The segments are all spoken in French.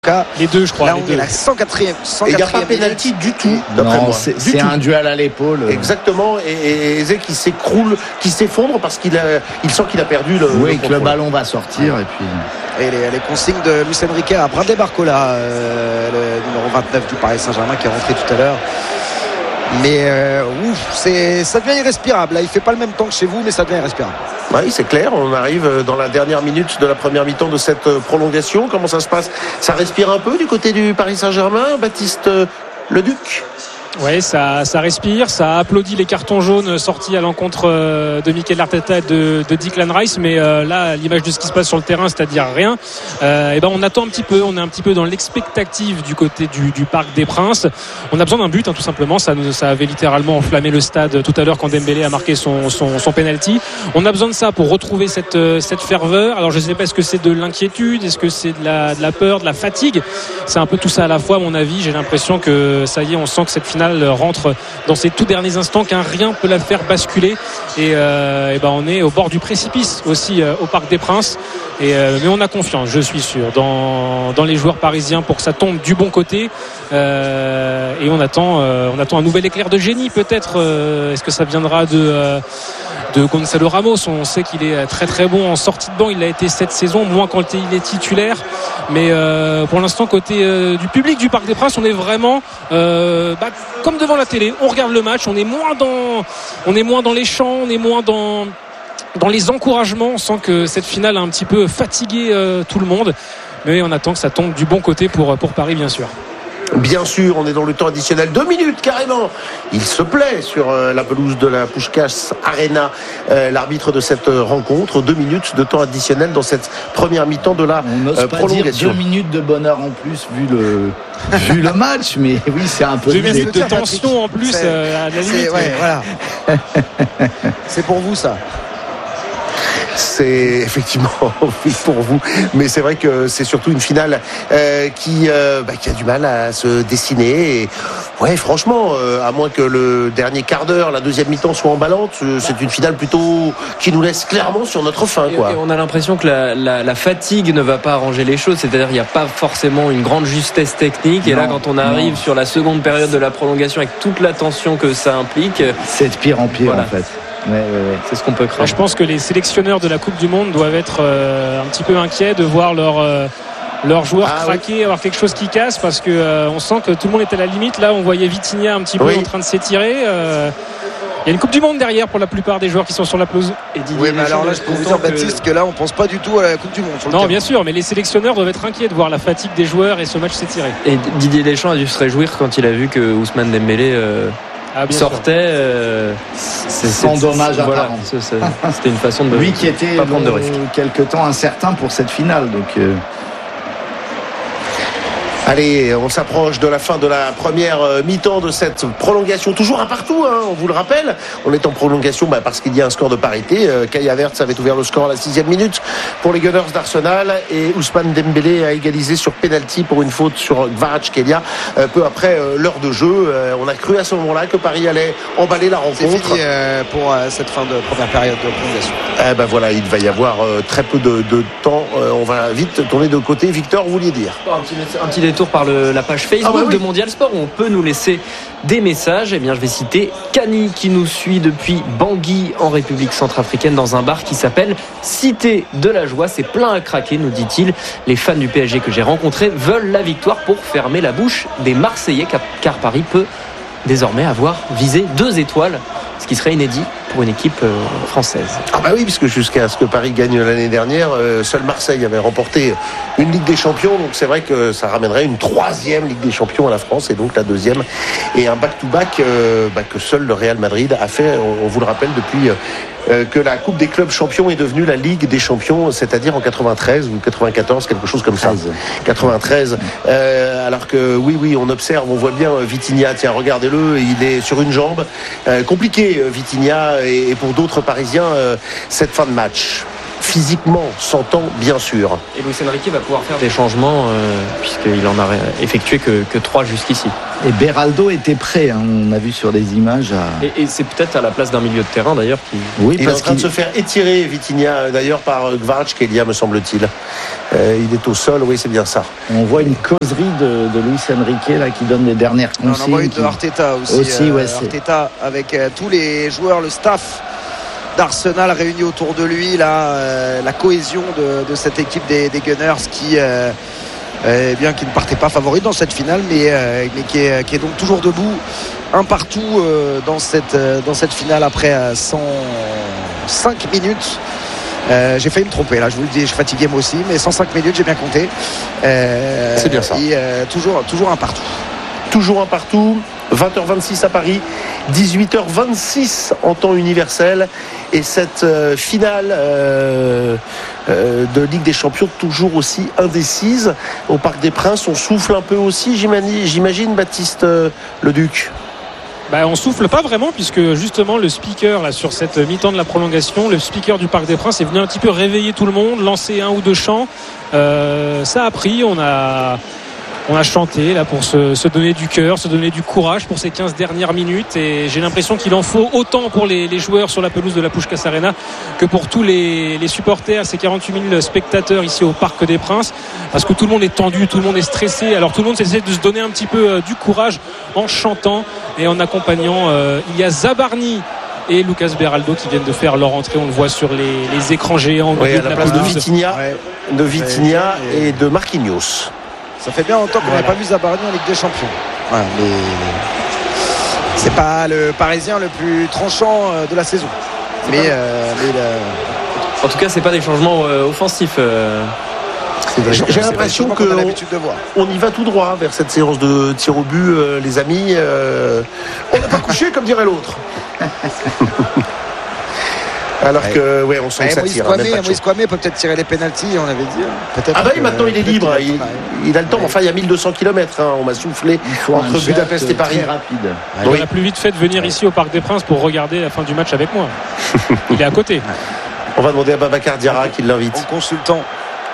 Les deux, je crois. Là, on est à la 104e. Il n'y a pas pénalty du tout, d'après moi. C'est un duel à l'épaule. Exactement. Et Eze qui s'écroule, qui s'effondre parce qu'il sent qu'il a perdu le. Oui, que le ballon va sortir. Et puis. Et les consignes de Luis Enrique à Bradley Barcola, le numéro 29 du Paris Saint-Germain, qui est rentré tout à l'heure. Mais ça devient irrespirable. Là, il fait pas le même temps que chez vous, mais ça devient irrespirable. Oui, c'est clair. On arrive dans la dernière minute de la première mi-temps de cette prolongation. Comment ça se passe? Ça respire un peu du côté du Paris Saint-Germain, Baptiste Leduc? Oui, ça respire, ça applaudit les cartons jaunes sortis à l'encontre de Mikel Arteta et de Declan Rice, mais là, l'image de ce qui se passe sur le terrain, c'est-à-dire rien, on attend un petit peu, on est un petit peu dans l'expectative du côté du Parc des Princes. On a besoin d'un but, tout simplement. Ça avait littéralement enflammé le stade tout à l'heure quand Dembélé a marqué son penalty. On a besoin de ça pour retrouver cette ferveur. Alors je ne sais pas, est-ce que c'est de l'inquiétude, est-ce que c'est de la peur, de la fatigue? C'est un peu tout ça à la fois, à mon avis. J'ai l'impression que ça y est, on sent que cette finale rentre dans ces tout derniers instants, qu'un rien peut la faire basculer, et on est au bord du précipice aussi au Parc des Princes, mais on a confiance, je suis sûr, dans les joueurs parisiens pour que ça tombe du bon côté, et on attend un nouvel éclair de génie peut-être. Est-ce que ça viendra de Gonzalo Ramos? On sait qu'il est très très bon en sortie de banc, il l'a été cette saison, moins quand il est titulaire, mais pour l'instant côté du public du Parc des Princes, on est vraiment comme devant la télé, on regarde le match, on est moins dans les chants, on est moins dans les encouragements. On sent que cette finale a un petit peu fatigué tout le monde, mais on attend que ça tombe du bon côté pour Paris, bien sûr. Bien sûr, on est dans le temps additionnel, 2 minutes carrément. Il se plaît sur la pelouse de la Puskás Arena, l'arbitre de cette rencontre. 2 minutes de temps additionnel dans cette première mi-temps de la prolongation. 2 minutes de bonheur en plus vu le match, mais oui, c'est un peu 2 minutes de tension en plus à la limite. Ouais, voilà. C'est pour vous ça. C'est effectivement oui pour vous, mais c'est vrai que c'est surtout une finale qui a du mal à se dessiner. Et ouais, franchement, à moins que le dernier quart d'heure, la deuxième mi-temps soit emballante, c'est une finale plutôt qui nous laisse clairement sur notre faim, quoi. Et on a l'impression que la fatigue ne va pas arranger les choses, c'est-à-dire qu'il n'y a pas forcément une grande justesse technique. Et là, quand on arrive sur la seconde période de la prolongation avec toute la tension que ça implique, c'est de pire en pire, voilà. En fait. Ouais. C'est ce qu'on peut craindre. Je pense que les sélectionneurs de la Coupe du Monde doivent être un petit peu inquiets de voir leurs joueurs craquer, avoir quelque chose qui casse, parce que on sent que tout le monde est à la limite. Là, on voyait Vitinha un petit peu en train de s'étirer. Il y a une Coupe du Monde derrière pour la plupart des joueurs qui sont sur la pelouse. Oui, mais alors là, je peux vous dire, Baptiste, que là, on pense pas du tout à la Coupe du Monde. Non, bien sûr, mais les sélectionneurs doivent être inquiets de voir la fatigue des joueurs et ce match s'étirer. Et Didier Deschamps a dû se réjouir quand il a vu que Ousmane Dembélé sortait. Sans dommage apparent. C'était une façon de lui qui était pas prendre de risque. Quelque temps incertain pour cette finale, donc. Allez, on s'approche de la fin de la première mi-temps de cette prolongation. Toujours un partout, on vous le rappelle. On est en prolongation parce qu'il y a un score de parité. Kai Havertz avait ouvert le score à la 6e minute pour les Gunners d'Arsenal. Et Ousmane Dembélé a égalisé sur penalty pour une faute sur Kvaratskhelia peu après l'heure de jeu. On a cru à ce moment-là que Paris allait emballer la rencontre. C'est fini pour cette fin de première période de prolongation. Voilà, il va y avoir très peu de temps. On va vite tourner de côté. Victor, vous vouliez dire un petit détour par la page Facebook de Mondial Sport où on peut nous laisser des messages. Eh bien, je vais citer Kani qui nous suit depuis Bangui en République centrafricaine dans un bar qui s'appelle Cité de la Joie. C'est plein à craquer, nous dit-il. Les fans du PSG que j'ai rencontrés veulent la victoire pour fermer la bouche des Marseillais, car Paris peut désormais avoir visé 2 étoiles, ce qui serait inédit pour une équipe française. Oui, puisque jusqu'à ce que Paris gagne l'année dernière, seul Marseille avait remporté une Ligue des Champions, donc c'est vrai que ça ramènerait une 3e Ligue des Champions à la France, et donc la 2e, et un back-to-back que seul le Real Madrid a fait, on vous le rappelle, depuis que la Coupe des clubs champions est devenue la Ligue des champions, c'est-à-dire en 93 ou 94, quelque chose comme ça. 93. Alors que oui, on observe, on voit bien Vitinha, tiens, regardez-le, il est sur une jambe. Compliqué, Vitinha, et pour d'autres Parisiens, cette fin de match. physiquement, s'entend bien sûr. Et Luis Enrique va pouvoir faire des changements puisqu'il en a effectué que 3 jusqu'ici. Et Beraldo était prêt, hein, on a vu sur des images. Et c'est peut-être à la place d'un milieu de terrain d'ailleurs qui... Oui, il est en train de se faire étirer, Vitinha, d'ailleurs par Kvaratskhelia, me semble-t-il. Il est au sol, oui, c'est bien ça. On voit une causerie de Luis Enrique là, qui donne les dernières consignes. On en voit une de Arteta aussi. Ouais, Arteta avec tous les joueurs, le staff d'Arsenal réunis autour de lui, là, la cohésion de cette équipe des Gunners qui ne partait pas favori dans cette finale, mais qui est donc toujours debout, un partout dans cette finale après 105 minutes. J'ai failli me tromper là, je vous le dis, je suis fatigué moi aussi, mais 105 minutes, j'ai bien compté. C'est bien ça. Et toujours un partout. Toujours un partout, 20h26 à Paris, 18h26 en temps universel. Et cette finale de Ligue des Champions toujours aussi indécise. Au Parc des Princes, on souffle un peu aussi, j'imagine, Baptiste Leduc. On souffle pas vraiment, puisque justement le speaker là, sur cette mi-temps de la prolongation, le speaker du Parc des Princes est venu un petit peu réveiller tout le monde, lancer 1 ou 2 chants. Ça a pris, on a chanté là pour se donner du cœur, se donner du courage pour ces 15 dernières minutes, et j'ai l'impression qu'il en faut autant pour les joueurs sur la pelouse de la Puskás Arena que pour tous les supporters, ces 48 000 spectateurs ici au Parc des Princes, parce que tout le monde est tendu, tout le monde est stressé. Alors tout le monde essaie de se donner un petit peu du courage en chantant et en accompagnant. Il y a Zabarni et Lucas Beraldo qui viennent de faire leur entrée, on le voit sur les écrans géants à la place de Vitinha et de Marquinhos. Ça fait bien longtemps qu'on n'avait pas vu Zabarni en Ligue des Champions. Ouais, mais c'est pas le Parisien le plus tranchant de la saison. En tout cas, c'est pas des changements offensifs. J'ai l'impression qu'on y va tout droit vers cette séance de tir au but, les amis. On n'a pas couché, comme dirait l'autre. Alors que, on sent que ça tire. Moïse Kouamé peut peut-être tirer les pénaltys, on avait dit. Maintenant il est libre. Il a le temps. Enfin, il y a 1200 km. On m'a soufflé entre Budapest et Paris. Rapide. Il a plus vite fait de venir ici au Parc des Princes pour regarder la fin du match avec moi. Il est à côté. On va demander à Babacar Diarra qui l'invite. En consultant.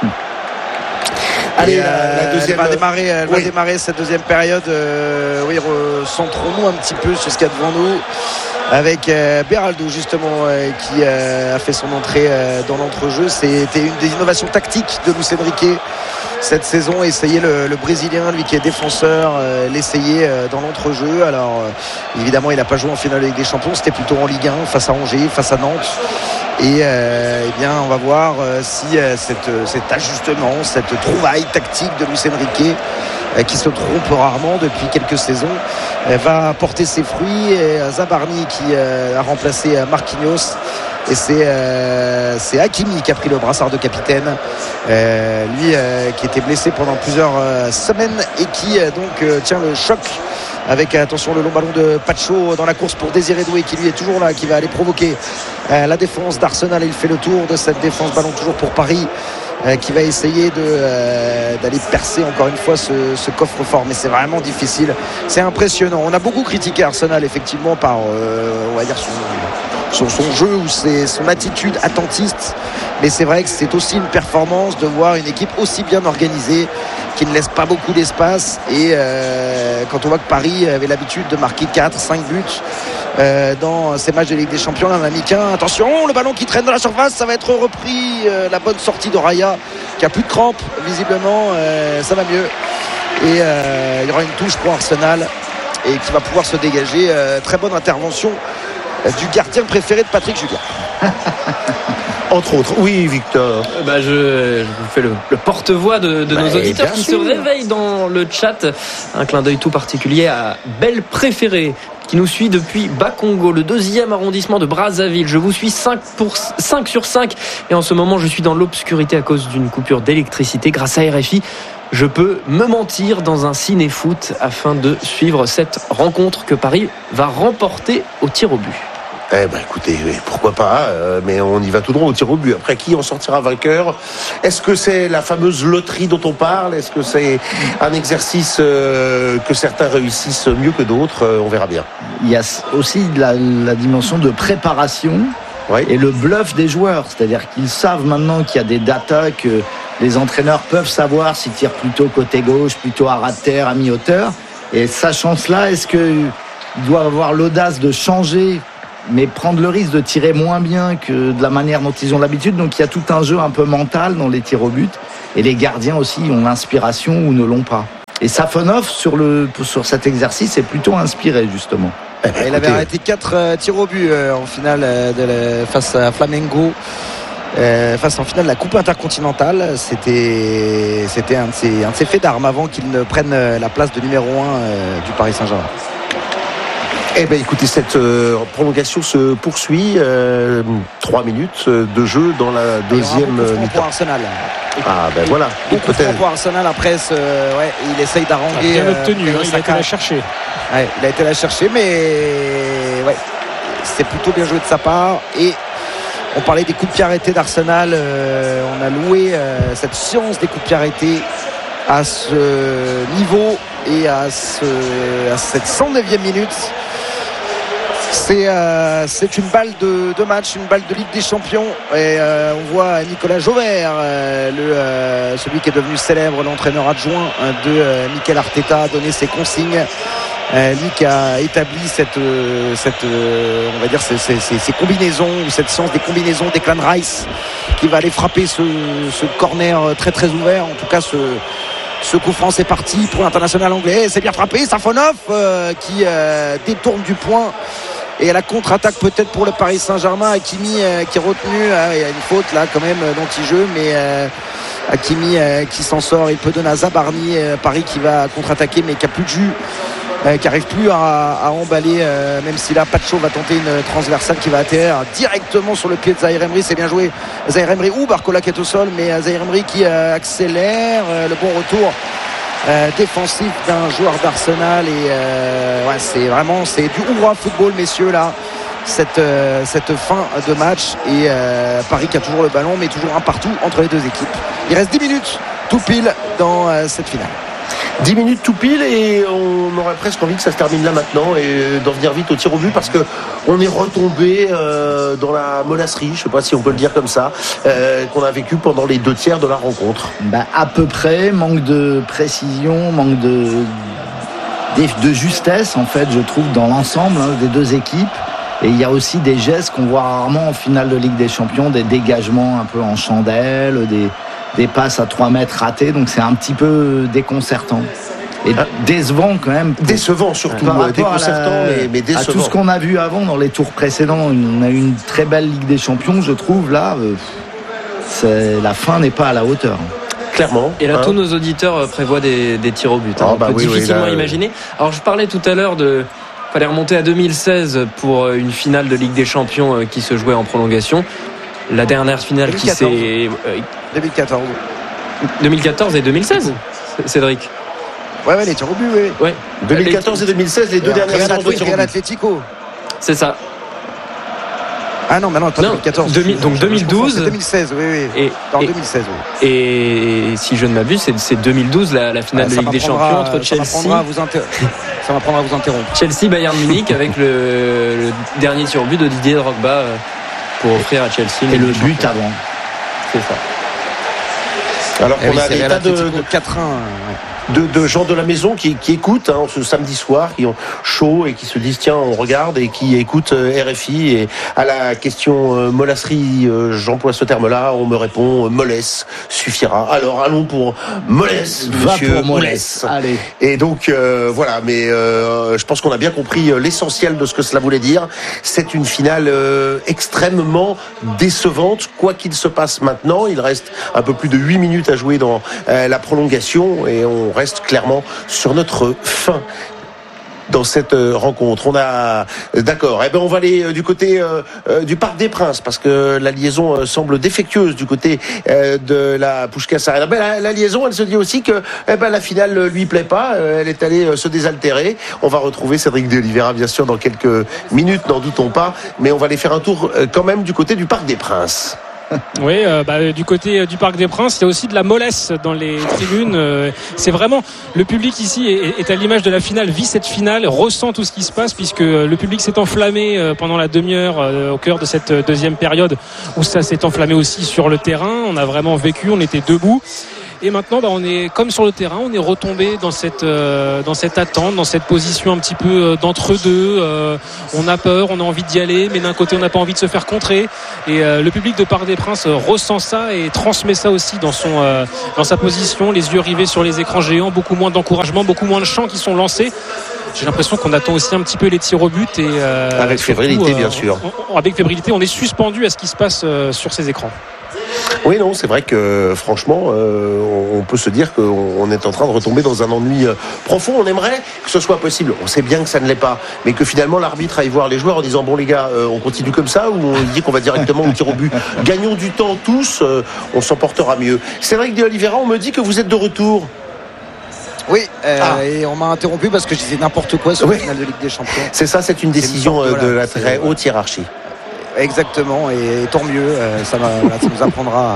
Allez, la deuxième. Elle va démarrer cette deuxième période. Recentrons-nous un petit peu sur ce qu'il y a devant nous. Avec Beraldo justement qui a fait son entrée dans l'entrejeu. C'était une des innovations tactiques de Luis Enrique cette saison, essayer le Brésilien, lui qui est défenseur, l'essayer dans l'entrejeu. Alors évidemment il n'a pas joué en finale de Ligue des Champions, c'était plutôt en Ligue 1 face à Angers, face à Nantes. Et on va voir si cet ajustement, cette trouvaille tactique de Luis Enrique qui se trompe rarement depuis quelques saisons, va porter ses fruits. Et Zabarni qui a remplacé Marquinhos, et c'est Hakimi qui a pris le brassard de capitaine, lui qui était blessé pendant plusieurs semaines et qui tient le choc avec, attention, le long ballon de Pacho dans la course pour Désiré Doué qui lui est toujours là, qui va aller provoquer la défense d'Arsenal. Il fait le tour de cette défense, ballon toujours pour Paris, qui va essayer d'aller percer encore une fois ce coffre-fort, mais c'est vraiment difficile, c'est impressionnant. On a beaucoup critiqué Arsenal effectivement par on va dire son jeu ou son attitude attentiste, mais c'est vrai que c'est aussi une performance de voir une équipe aussi bien organisée qui ne laisse pas beaucoup d'espace. Et quand on voit que Paris avait l'habitude de marquer 4-5 buts dans ces matchs de Ligue des Champions, là on a mis qu'un. Attention, le ballon qui traîne dans la surface, ça va être repris, la bonne sortie de Raya qui a plus de crampes visiblement, ça va mieux, et il y aura une touche pour Arsenal et qui va pouvoir se dégager. Très bonne intervention du gardien préféré de Patrick Julliard. Entre autres. Oui, Victor. Je vous fais le porte-voix de nos auditeurs qui se réveillent dans le chat. Un clin d'œil tout particulier à Belle Préférée qui nous suit depuis Bakongo, le 2e arrondissement de Brazzaville. Je vous suis 5 sur 5 et en ce moment je suis dans l'obscurité à cause d'une coupure d'électricité. Grâce à RFI, je peux me mentir dans un ciné-foot afin de suivre cette rencontre que Paris va remporter au tir au but. Écoutez, pourquoi pas, mais on y va tout droit au tir au but. Après, qui en sortira vainqueur? Est-ce que c'est la fameuse loterie dont on parle? Est-ce que c'est un exercice que certains réussissent mieux que d'autres? On verra bien. Il y a aussi la dimension de préparation Oui. et le bluff des joueurs. C'est-à-dire qu'ils savent maintenant qu'il y a des datas, que les entraîneurs peuvent savoir s'ils tirent plutôt côté gauche, plutôt à ras de terre, à mi-hauteur. Et sachant cela, est-ce qu'ils doivent avoir l'audace de changer, mais prendre le risque de tirer moins bien que de la manière dont ils ont l'habitude? Donc il y a tout un jeu un peu mental dans les tirs au but. Et les gardiens aussi ont l'inspiration ou ne l'ont pas. Et Safonov, sur cet exercice, est plutôt inspiré, justement. Il avait arrêté 4 tirs au but en finale face à Flamengo. Face en finale de la Coupe intercontinentale. C'était un de ses faits d'armes avant qu'il ne prenne la place de numéro 1 du Paris Saint-Germain. Eh bien, écoutez, cette prolongation se poursuit. 3 minutes de jeu dans la deuxième mi-temps. Pour Arsenal. Ah, ben voilà. Beaucoup de pour Arsenal. Après, il essaye d'arranger. Bien obtenu, il a été la chercher. Ouais, il a été la chercher, mais ouais, c'est plutôt bien joué de sa part. Et on parlait des coups de pied arrêtés d'Arsenal. On a loué cette science des coups de pied arrêtés à ce niveau et à cette 109e minute. C'est une balle de match, une balle de Ligue des Champions. Et on voit Nicolas Jauvert, celui qui est devenu célèbre, l'entraîneur adjoint de Mikel Arteta, donner ses consignes. Lui qui a établi on va dire ces combinaisons, ou cette science des combinaisons, Declan Rice qui va aller frapper ce corner très très ouvert. En tout cas, ce coup franc, c'est parti pour l'international anglais. C'est bien frappé, Safonov qui détourne du point. Et à la contre-attaque peut-être pour le Paris Saint-Germain, Hakimi qui est retenu. Il y a une faute là quand même d'anti-jeu, mais Hakimi qui s'en sort. Il peut donner à Zabarni. Paris qui va contre-attaquer mais qui a plus de jus, qui n'arrive plus à emballer, même si là Pacho va tenter une transversale qui va atterrir directement sur le pied de Zahir Emery. C'est bien joué, Zahir Emery ou Barcola qui est au sol, mais Zahir Emery qui accélère. Le bon retour défensif d'un joueur d'Arsenal. Et c'est du Oura football, messieurs, là, cette fin de match. Et Paris qui a toujours le ballon, mais toujours un partout entre les deux équipes. Il reste 10 minutes tout pile dans cette finale. 10 minutes tout pile, et on aurait presque envie que ça se termine là maintenant et d'en venir vite au tir au but, parce que on est retombé dans la mollasserie, je ne sais pas si on peut le dire comme ça, qu'on a vécu pendant les 2 tiers de la rencontre. À peu près, manque de précision, manque de justesse en fait, je trouve, dans l'ensemble des deux équipes. Et il y a aussi des gestes qu'on voit rarement en finale de Ligue des Champions, des dégagements un peu en chandelle, des passes à 3 mètres ratées, donc c'est un petit peu déconcertant et décevant quand même. Décevant surtout, déconcertant, mais décevant. À tout ce qu'on a vu avant dans les tours précédents. On a eu une très belle Ligue des Champions, je trouve. Là, la fin n'est pas à la hauteur. Clairement. Et là, tous nos auditeurs prévoient des tirs au but. On peut difficilement imaginer. Alors, je parlais tout à l'heure fallait remonter à 2016 pour une finale de Ligue des Champions qui se jouait en prolongation. La dernière finale 2014. qui s'est... 2014 et 2016, Cédric. Ouais, les tirs au but, oui. Ouais. 2014 et 2016, les deux dernières séances de tir au but. Atlético. C'est ça. Ah non, mais non, 2014. Donc 2012. C'est 2016, oui. Et 2016, oui. Et si je ne m'abuse, c'est 20ldose la finale de Ligue des Champions entre Chelsea. Ça m'apprendra à vous interrompre. Chelsea, Bayern Munich avec le dernier tir au but de Didier Drogba pour offrir à Chelsea. Et le but avant. C'est ça. Alors qu'on a des tas de 4-1. De gens de la maison qui écoutent ce samedi soir, qui ont chaud et qui se disent tiens, on regarde, et qui écoutent RFI. Et à la question mollasserie, j'emploie ce terme-là, on me répond mollesse suffira. Alors allons pour mollesse, monsieur pour mollesse. Allez. Et donc voilà, mais je pense qu'on a bien compris l'essentiel de ce que cela voulait dire. C'est une finale extrêmement décevante, quoi qu'il se passe maintenant. Il reste un peu plus de 8 minutes à jouer dans la prolongation, et on reste clairement sur notre fin dans cette rencontre. D'accord. Eh ben on va aller du côté du Parc des Princes, parce que la liaison semble défectueuse du côté de la Puskás Arena. La liaison, elle se dit aussi que la finale ne lui plaît pas. Elle est allée se désaltérer. On va retrouver Cédric de Oliveira bien sûr dans quelques minutes, n'en doutons pas. Mais on va aller faire un tour quand même du côté du Parc des Princes. Oui, du côté du Parc des Princes, il y a aussi de la mollesse dans les tribunes. C'est vraiment le public ici est à l'image de la finale, vit cette finale, ressent tout ce qui se passe puisque le public s'est enflammé pendant la demi-heure au cœur de cette deuxième période où ça s'est enflammé aussi sur le terrain. On a vraiment vécu, on était debout. Et maintenant, on est comme sur le terrain, on est retombé dans cette attente, dans cette position un petit peu d'entre-deux. On a peur, on a envie d'y aller, mais d'un côté, on n'a pas envie de se faire contrer. Et le public de Parc des Princes ressent ça et transmet ça aussi dans sa position, les yeux rivés sur les écrans géants, beaucoup moins d'encouragement, beaucoup moins de chants qui sont lancés. J'ai l'impression qu'on attend aussi un petit peu les tirs au but et avec fébrilité, bien sûr. Avec fébrilité, on est suspendu à ce qui se passe sur ces écrans. Oui, non, c'est vrai que franchement, on peut se dire qu'on est en train de retomber dans un ennui profond. On aimerait que ce soit possible. On sait bien que ça ne l'est pas, mais que finalement l'arbitre aille voir les joueurs en disant bon les gars, on continue comme ça ou on dit qu'on va directement au tir au but. Gagnons du temps tous, on s'en portera mieux. Cédric de Oliveira, on me dit que vous êtes de retour. Oui, et on m'a interrompu parce que je disais n'importe quoi sur la finale de Ligue des Champions. C'est ça, c'est une décision de la très haute hiérarchie. Exactement, et tant mieux, ça nous apprendra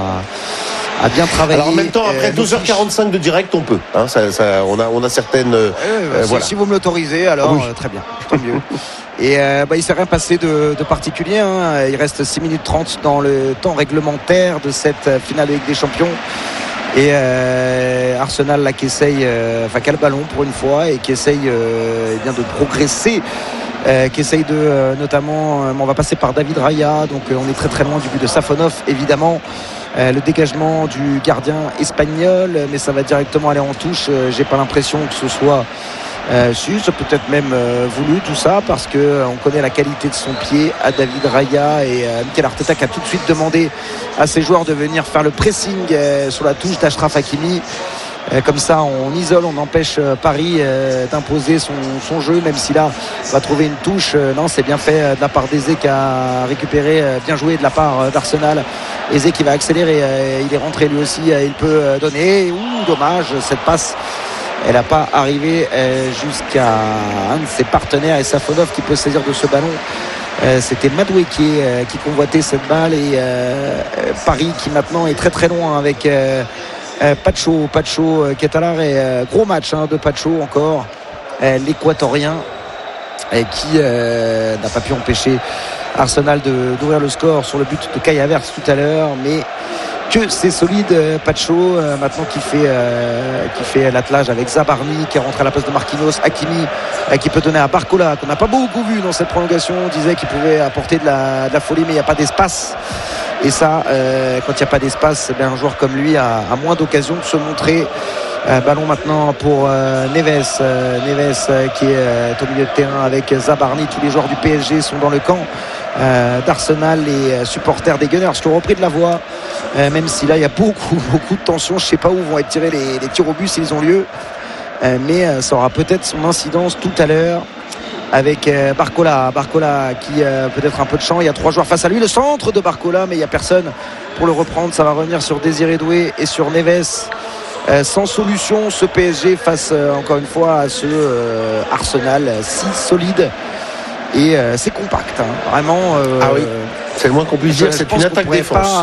à bien travailler. Alors en même temps, après 2h45 de direct, on peut. On a certaines. Si vous me l'autorisez, alors oui. Très bien, tant mieux. Et il ne s'est rien passé de particulier. Il reste 6 minutes 30 dans le temps réglementaire de cette finale de Ligue des Champions. Et Arsenal là qui essaye, qui a le ballon pour une fois et qui essaye de progresser. Qui essaye de notamment on va passer par David Raya, donc on est très très loin du but de Safonov évidemment, le dégagement du gardien espagnol, mais ça va directement aller en touche. J'ai pas l'impression que ce soit c'est peut-être même voulu tout ça parce que on connaît la qualité de son pied à David Raya et Mikel Arteta qui a tout de suite demandé à ses joueurs de venir faire le pressing sur la touche d'Achraf Hakimi. Comme ça on isole, on empêche Paris d'imposer son jeu, même si là on va trouver une touche. Non, c'est bien fait de la part d'Eze qui a récupéré, bien joué de la part d'Arsenal. Eze qui va accélérer, il est rentré lui aussi, il peut donner. Dommage, cette passe elle n'a pas arrivé jusqu'à un de ses partenaires et Safonov qui peut saisir de ce ballon. C'était Madueke qui convoitait cette balle et Paris qui maintenant est très très loin avec Pacho qui est à l'arrêt. Gros match de Pacho encore, l'équatorien qui n'a pas pu empêcher Arsenal d'ouvrir le score sur le but de Kai Havertz tout à l'heure, mais que c'est solide. Pacho maintenant qui fait l'attelage avec Zabarni qui est rentré à la place de Marquinhos. Hakimi qui peut donner à Barcola qu'on n'a pas beaucoup vu dans cette prolongation. On disait qu'il pouvait apporter de la folie, mais il n'y a pas d'espace. Et ça, quand il n'y a pas d'espace, un joueur comme lui a moins d'occasion de se montrer. Ballon maintenant pour Neves qui est au milieu de terrain avec Zabarni. Tous les joueurs du PSG sont dans le camp d'Arsenal. Les supporters des Gunners qui ont repris de la voix, même si là il y a beaucoup de tension. Je ne sais pas où vont être tirés les tirs au but s'ils ont lieu, mais ça aura peut-être son incidence tout à l'heure avec Barcola qui peut-être un peu de champ. Il y a 3 joueurs face à lui, le centre de Barcola, mais il n'y a personne pour le reprendre. Ça va revenir sur Désiré Doué et sur Neves. Sans solution ce PSG face encore une fois à ce Arsenal si solide et c'est compact vraiment. Oui, c'est le moins qu'on puisse dire. C'est une attaque défense.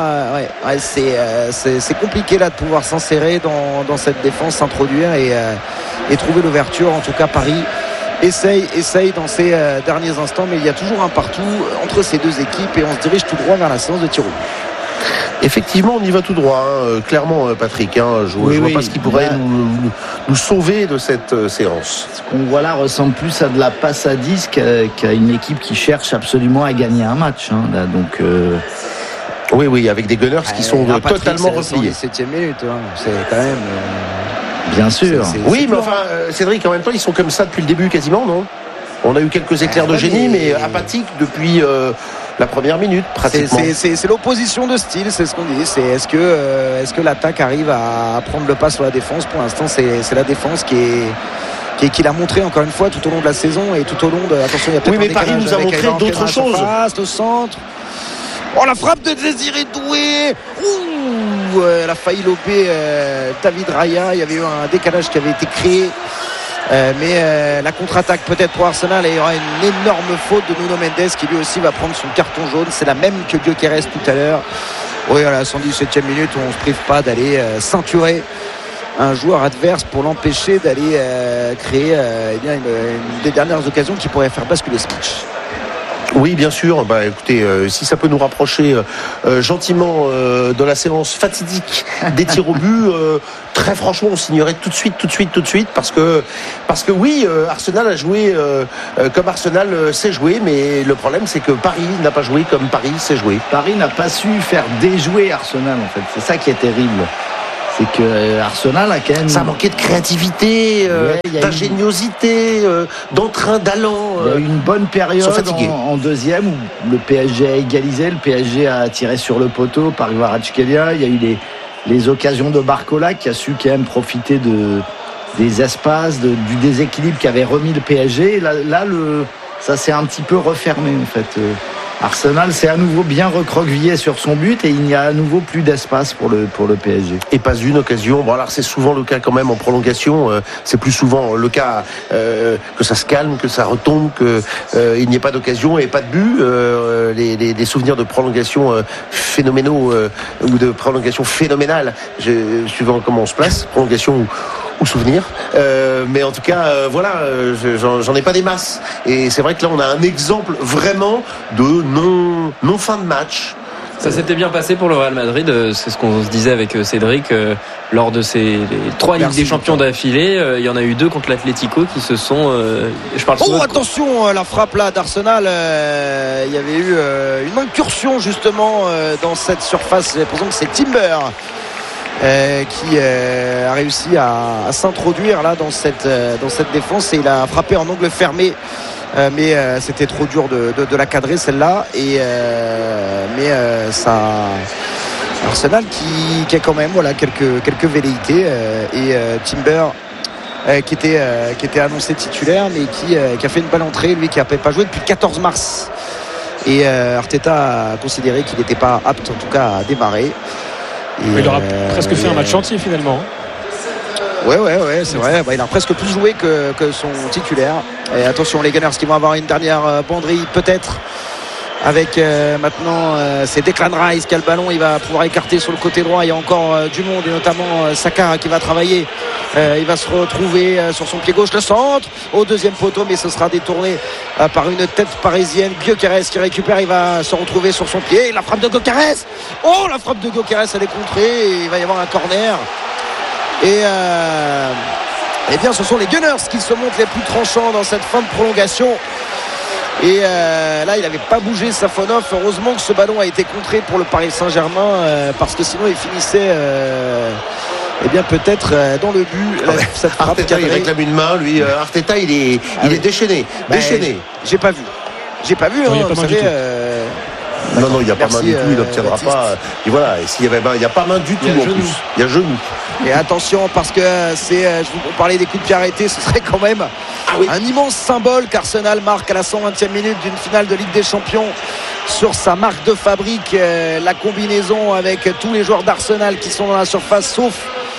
C'est compliqué là de pouvoir s'insérer dans cette défense, s'introduire et trouver l'ouverture. En tout cas Paris essaye dans ces derniers instants, mais il y a toujours un partout entre ces deux équipes et on se dirige tout droit vers la séance de tir au but. Effectivement, on y va tout droit, clairement, Patrick. Je vois pas ce qui pourrait nous sauver de cette séance. Ce qu'on voit là ressemble plus à de la passe à 10 qu'à une équipe qui cherche absolument à gagner un match. Là, donc, Oui, avec des Gunners qui sont totalement repliés. C'est la 7e minute, c'est quand même. Bien sûr. Oui, mais enfin, Cédric, en même temps, ils sont comme ça depuis le début quasiment, non ? On a eu quelques éclairs de génie, mais apathiques depuis la première minute, pratiquement. C'est l'opposition de style, c'est ce qu'on dit. Est-ce que l'attaque arrive à prendre le pas sur la défense ? Pour l'instant, c'est la défense qui l'a montré encore une fois tout au long de la saison et tout au long de. Attention, il y a peut-être mais Paris nous a montré d'autres choses. Au centre. Oh, la frappe de Désiré Doué. Elle a failli loper David Raya. Il y avait eu un décalage qui avait été créé. Mais la contre-attaque peut-être pour Arsenal et il y aura une énorme faute de Nuno Mendes qui lui aussi va prendre son carton jaune. C'est la même que Gyökeres tout à l'heure. Oui, à la 117e minute, on ne se prive pas d'aller ceinturer un joueur adverse pour l'empêcher d'aller créer une des dernières occasions qui pourrait faire basculer ce match. Oui, bien sûr. Écoutez, si ça peut nous rapprocher gentiment de la séance fatidique des tirs au but, très franchement, on signerait tout de suite, parce que oui, Arsenal a joué comme Arsenal sait jouer, mais le problème, c'est que Paris n'a pas joué comme Paris sait jouer. Paris n'a pas su faire déjouer Arsenal, en fait. C'est ça qui est terrible. C'est que Arsenal a quand même... Ça a manqué de créativité, d'ingéniosité, d'entrain, d'allant. Il y a eu une bonne période en deuxième où le PSG a égalisé, le PSG a tiré sur le poteau par Kvaratskhelia. Il y a eu les occasions de Barcola qui a su quand même profiter des espaces, du déséquilibre qu'avait remis le PSG. Et là, ça s'est un petit peu refermé en fait. Arsenal s'est à nouveau bien recroquevillé sur son but et il n'y a à nouveau plus d'espace pour le PSG. Et pas une occasion. Bon, alors c'est souvent le cas quand même en prolongation. C'est plus souvent le cas que ça se calme, que ça retombe, qu'il n'y ait pas d'occasion et pas de but. Les souvenirs de prolongation phénoménaux ou de prolongation phénoménale, suivant comment on se place, prolongation ou souvenir. Mais en tout cas, voilà, j'en ai pas des masses. Et c'est vrai que là, on a un exemple vraiment de non fin de match. Ça s'était bien passé pour le Real Madrid, c'est ce qu'on se disait avec Cédric lors de ces 3 Ligues des Champions d'affilée. Il y en a eu 2 contre l'Atlético qui se sont... attention, la frappe là d'Arsenal, il y avait eu une incursion justement dans cette surface. J'ai l'impression que c'est Timber qui a réussi à s'introduire là dans cette défense et il a frappé en angle fermé. Mais c'était trop dur de la cadrer celle-là mais ça Arsenal qui a quand même quelques velléités et Timber qui était annoncé titulaire mais qui a fait une belle entrée, lui qui n'a pas joué depuis le 14 mars et Arteta a considéré qu'il n'était pas apte en tout cas à démarrer. Il aura presque fait un match entier finalement. Ouais, c'est vrai. Il a presque plus joué que son titulaire. Et attention, les Gunners qui vont avoir une dernière banderille peut-être. Avec maintenant c'est Declan Rice qui a le ballon, il va pouvoir écarter sur le côté droit. Il y a encore du monde et notamment Saka qui va travailler. Il va se retrouver sur son pied gauche, le centre au deuxième poteau, mais ce sera détourné par une tête parisienne. Gyökeres qui récupère, il va se retrouver sur son pied. La frappe de Gyökeres, la frappe de Gyökeres, elle est contrée et il va y avoir un corner. Et bien ce sont les Gunners qui se montrent les plus tranchants dans cette fin de prolongation. Et là il n'avait pas bougé Safonov. Heureusement que ce ballon a été contré pour le Paris Saint-Germain parce que sinon il finissait peut-être dans le but. Cette frappe Arteta il réclame une main lui. Arteta il est déchaîné. J'ai pas vu vous savez, non, il n'y a pas main du tout, il n'obtiendra pas. Et voilà, et s'il y avait main, il n'y a pas main du tout en plus. Il y a genou. Et attention, parce que on parlait des coups de pied arrêtés, ce serait quand même un immense symbole qu'Arsenal marque à la 120e minute d'une finale de Ligue des Champions sur sa marque de fabrique. La combinaison avec tous les joueurs d'Arsenal qui sont dans la surface, sauf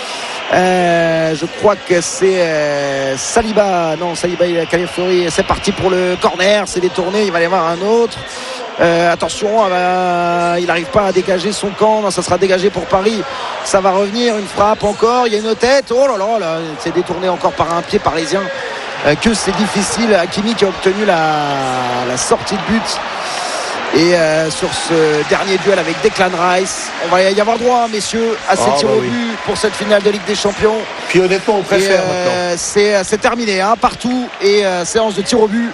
je crois que c'est Saliba et Calafiori. C'est parti pour le corner, c'est détourné, il va y avoir un autre. Attention, il n'arrive pas à dégager son camp. Non, ça sera dégagé pour Paris. Ça va revenir, une frappe encore. Il y a une tête. Oh là là, c'est détourné encore par un pied parisien. Que c'est difficile. Hakimi qui a obtenu la sortie de but. Et sur ce dernier duel avec Declan Rice, on va y avoir droit, messieurs, à ces tirs au but pour cette finale de Ligue des Champions. Puis honnêtement, on préfère maintenant. C'est terminé, partout. Et séance de tir au but.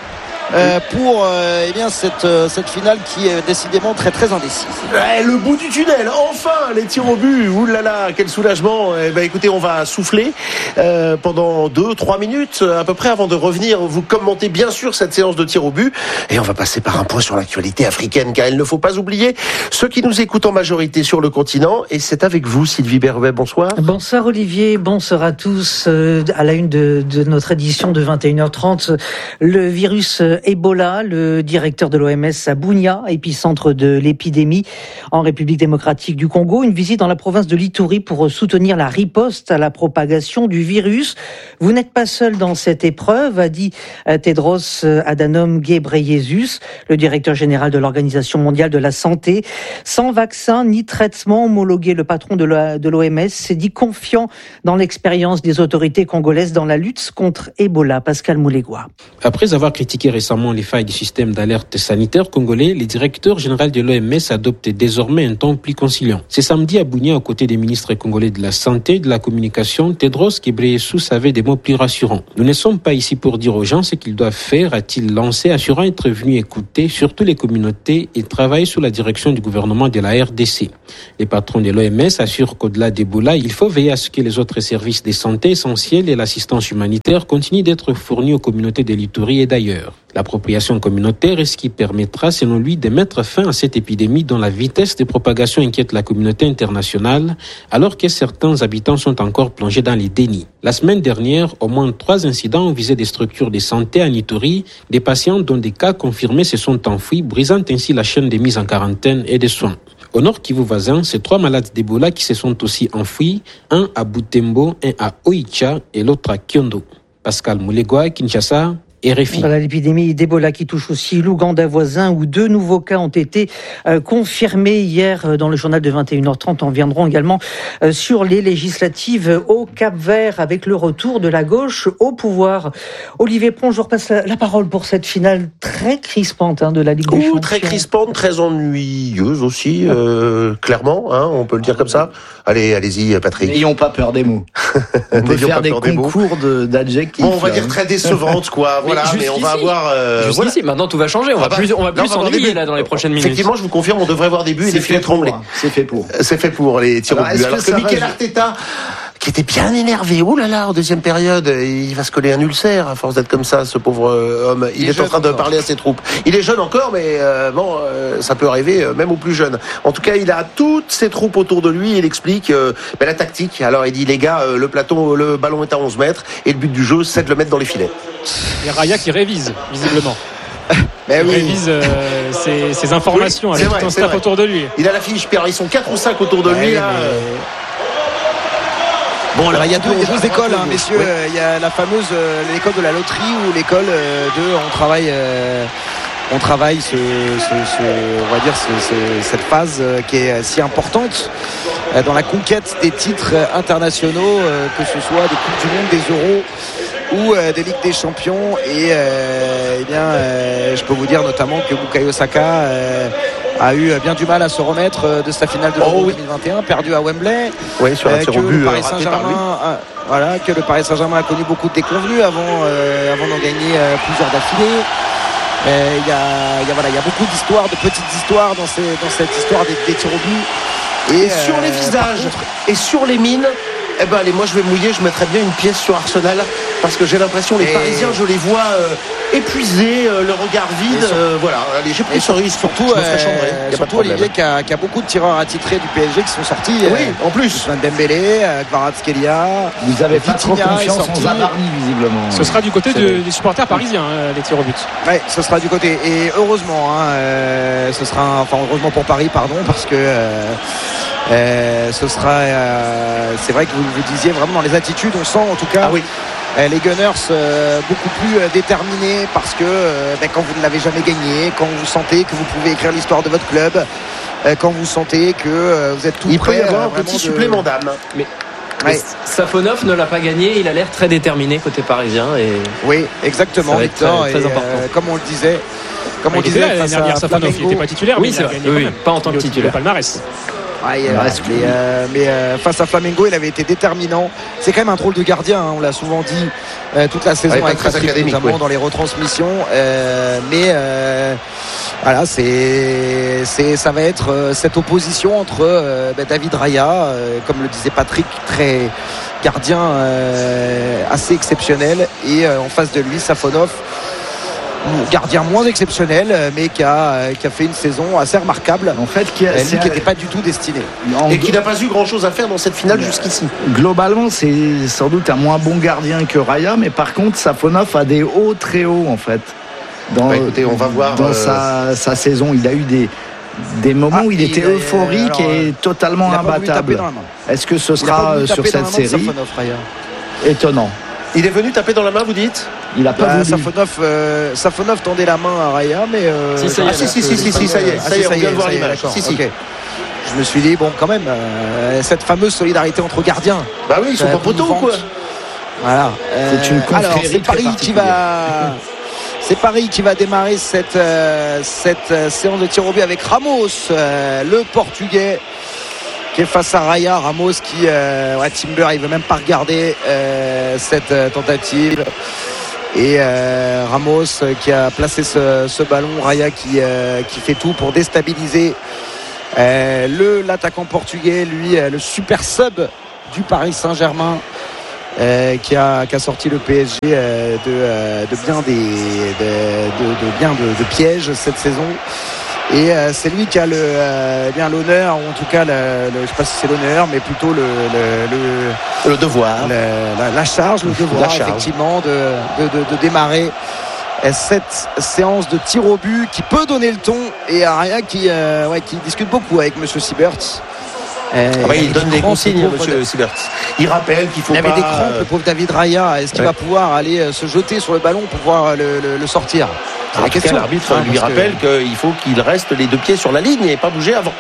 Pour cette finale qui est décidément très très indécise. Le bout du tunnel, enfin les tirs au but. Ouh là là, quel soulagement. Écoutez, on va souffler pendant 2-3 minutes à peu près avant de revenir. Vous commentez bien sûr cette séance de tirs au but et on va passer par un point sur l'actualité africaine car il ne faut pas oublier ceux qui nous écoutent en majorité sur le continent et c'est avec vous Sylvie Berruet, bonsoir. Bonsoir Olivier, bonsoir à tous. À la une de notre édition de 21h30, le virus Ebola. Le directeur de l'OMS à Bunia, épicentre de l'épidémie en République démocratique du Congo. Une visite dans la province de l'Ituri pour soutenir la riposte à la propagation du virus. Vous n'êtes pas seul dans cette épreuve, a dit Tedros Adhanom Ghebreyesus, le directeur général de l'Organisation mondiale de la santé. Sans vaccin ni traitement homologué, le patron de l'OMS s'est dit confiant dans l'expérience des autorités congolaises dans la lutte contre Ebola. Pascal Moulégois. Après avoir critiqué récemment les failles du système d'alerte sanitaire congolais, le directeur général de l'OMS adopte désormais un ton plus conciliant. C'est samedi à Bunia, aux côtés des ministres congolais de la Santé et de la Communication, Tedros Ghebreyesus avait des mots plus rassurants. Nous ne sommes pas ici pour dire aux gens ce qu'ils doivent faire, a-t-il lancé, assurant être venu écouter surtout les communautés et travailler sous la direction du gouvernement de la RDC. Les patrons de l'OMS assurent qu'au-delà d'Ebola, il faut veiller à ce que les autres services de santé essentiels et l'assistance humanitaire continuent d'être fournis aux communautés de l'Ituri et d'ailleurs. L'appropriation communautaire est ce qui permettra, selon lui, de mettre fin à cette épidémie dont la vitesse de propagation inquiète la communauté internationale, alors que certains habitants sont encore plongés dans les dénis. La semaine dernière, au moins 3 incidents ont visé des structures de santé à Ituri, des patients dont des cas confirmés se sont enfuis, brisant ainsi la chaîne de mise en quarantaine et de soins. Au nord Kivu voisin, c'est 3 malades d'Ebola qui se sont aussi enfouis, un à Butembo, un à Oicha et l'autre à Kyondo. Pascal Moulégois, Kinshasa, RFI. Voilà l'épidémie d'Ebola qui touche aussi l'Ouganda voisin où 2 nouveaux cas ont été confirmés hier dans le journal de 21h30. On viendront également sur les législatives au Cap-Vert avec le retour de la gauche au pouvoir. Olivier Pron, je repasse la parole pour cette finale très crispante de la Ligue des Champions. Très crispante, très ennuyeuse aussi, clairement, on peut le dire comme ça. Allez-y, Patrick. N'ayons pas peur des mots. On peut faire des concours d'adjectifs. Bon, on va dire très décevante, quoi. Voilà, mais on va avoir. Jusqu'ici, maintenant tout va changer. On va plus s'ennuyer là dans les prochaines minutes. Effectivement, je vous confirme, on devrait voir des buts et des filets tremblés. C'est fait pour. C'est fait pour les tirs au but. Alors que Mikel Arteta, qui était bien énervé, en deuxième période, il va se coller un ulcère à force d'être comme ça, ce pauvre homme. Il est en train de parler à ses troupes. Il est jeune encore, mais ça peut arriver même aux plus jeunes. En tout cas, il a toutes ses troupes autour de lui. Il explique la tactique. Alors il dit, les gars, le ballon est à 11 mètres et le but du jeu, c'est de le mettre dans les filets. Et Raya qui révise, visiblement. Mais il révise ses informations avec tout un staff autour de lui. Il a la fiche, Pierre. Ils sont 4 ou 5 autour de lui. Bon, alors il y a deux écoles, messieurs. Oui. Il y a la fameuse l'école de la loterie ou l'école de on travaille cette phase qui est si importante dans la conquête des titres internationaux, que ce soit des Coupes du Monde, des Euros ou des Ligues des Champions. Et je peux vous dire notamment que Bukayo Saka a eu bien du mal à se remettre de sa finale de l'Euro 2021, perdu à Wembley. Oui, sur un tir au but que le Paris Saint-Germain a connu beaucoup de déconvenues avant d'en gagner plusieurs d'affilée. Il y a beaucoup d'histoires, de petites histoires dans cette histoire des tirs au but. Et sur les visages et sur les mines, allez, moi je vais mouiller, je mettrais bien une pièce sur Arsenal parce que j'ai l'impression les Parisiens, je les vois épuisés, le regard vide. Allez, j'ai pris ce risque. Surtout Olivier qui a beaucoup de tireurs attitrés du PSG qui sont sortis. Oui, en plus. Ousmane Dembélé, Kvaratskhelia. Vous avez pas trop confiance en Zabarni visiblement. Ce sera du côté des supporters parisiens, les tirs au but. Oui, ce sera du côté. Et heureusement, heureusement pour Paris, parce que c'est vrai que vous disiez vraiment dans les attitudes, on sent en tout cas les Gunners beaucoup plus déterminés parce que quand vous ne l'avez jamais gagné, quand vous sentez que vous pouvez écrire l'histoire de votre club, quand vous sentez que vous êtes tout prêt. Il peut y avoir un petit supplément d'âme. Mais Safonov ne l'a pas gagné, il a l'air très déterminé côté parisien. Oui, exactement, Victor. Très important. Comme on le disait, l'année dernière, Safonov, il n'était pas titulaire, mais il a gagné pas en tant que titulaire. Palmarès. Mais face à Flamengo, il avait été déterminant. C'est quand même un drôle de gardien, on l'a souvent dit toute la saison avec très académique, notamment dans les retransmissions. Ça va être cette opposition entre David Raya, comme le disait Patrick, très gardien assez exceptionnel, et en face de lui Safonov, gardien moins exceptionnel, mais qui a fait une saison assez remarquable, en fait, qui n'était pas du tout destiné et qui n'a pas eu grand chose à faire dans cette finale jusqu'ici. Globalement, c'est sans doute un moins bon gardien que Raya, mais par contre Safonov a des hauts très hauts en fait. écoutez, on va voir dans sa saison. Il a eu des moments où il était euphorique et totalement imbattable. Est-ce que ce sera sur cette série? Étonnant. Il est venu taper dans la main, vous dites? Il a pas voulu. Safonov tendait la main à Raya, mais ça y est, on vient de voir l'image. Okay. Je me suis dit, bon, quand même, cette fameuse solidarité entre gardiens. Bah oui, ils sont pas poteaux ou quoi? Voilà. C'est une confrérie c'est Paris qui va démarrer cette séance de tir au but avec Ramos, le Portugais, qui est face à Raya. Ramos qui Timber, il veut même pas regarder cette tentative. Et Ramos qui a placé ce ballon. Raya qui fait tout pour déstabiliser l'attaquant portugais, lui, le super sub du Paris Saint-Germain, qui a sorti le PSG de bien de pièges cette saison. Et c'est lui qui a l'honneur, ou en tout cas je ne sais pas si c'est l'honneur, mais plutôt le devoir, la charge, effectivement, de démarrer cette séance de tir au but qui peut donner le ton. Et Raya qui discute beaucoup avec Monsieur Siebert. Il donne des consignes, Monsieur Siebert. Il rappelle qu'il faut pas... Il avait des crampes, le pauvre David Raya. Est-ce qu'il va pouvoir aller se jeter sur le ballon pour pouvoir le sortir? C'est la question. L'arbitre lui rappelle qu'il faut qu'il reste les deux pieds sur la ligne et pas bouger avant.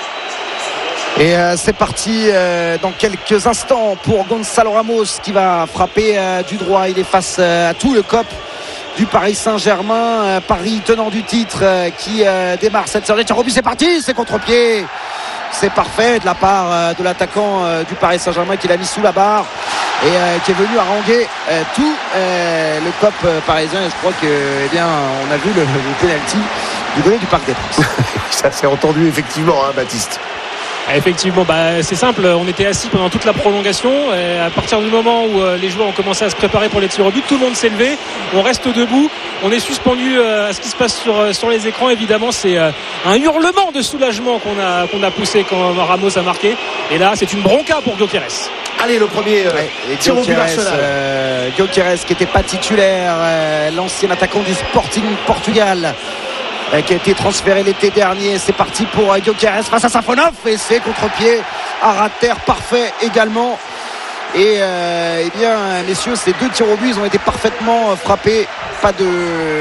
Et c'est parti dans quelques instants pour Gonzalo Ramos qui va frapper du droit. Il est face à tout le COP du Paris Saint-Germain. Paris tenant du titre qui démarre cette série de tir au but. C'est parti, c'est contre-pied. C'est parfait de la part de l'attaquant du Paris Saint-Germain qui l'a mis sous la barre et qui est venu haranguer tout le COP parisien. Et je crois que, on a vu le penalty du côté du Parc des Princes. Ça s'est entendu effectivement, Baptiste. Effectivement, c'est simple, on était assis pendant toute la prolongation et à partir du moment où les joueurs ont commencé à se préparer pour les tirs au but, tout le monde s'est levé, on reste debout, on est suspendu à ce qui se passe sur les écrans. Évidemment, c'est un hurlement de soulagement qu'on a poussé quand Ramos a marqué, et là c'est une bronca pour Gyökeres. Allez, le premier tir au but d'Arsenal. Gyökeres qui n'était pas titulaire, l'ancien attaquant du Sporting Portugal, qui a été transféré l'été dernier. C'est parti pour Gyökeres face à Safonov et c'est contre-pied à ras de terre parfait également. Et messieurs, ces deux tirs au but, ils ont été parfaitement frappés. Pas de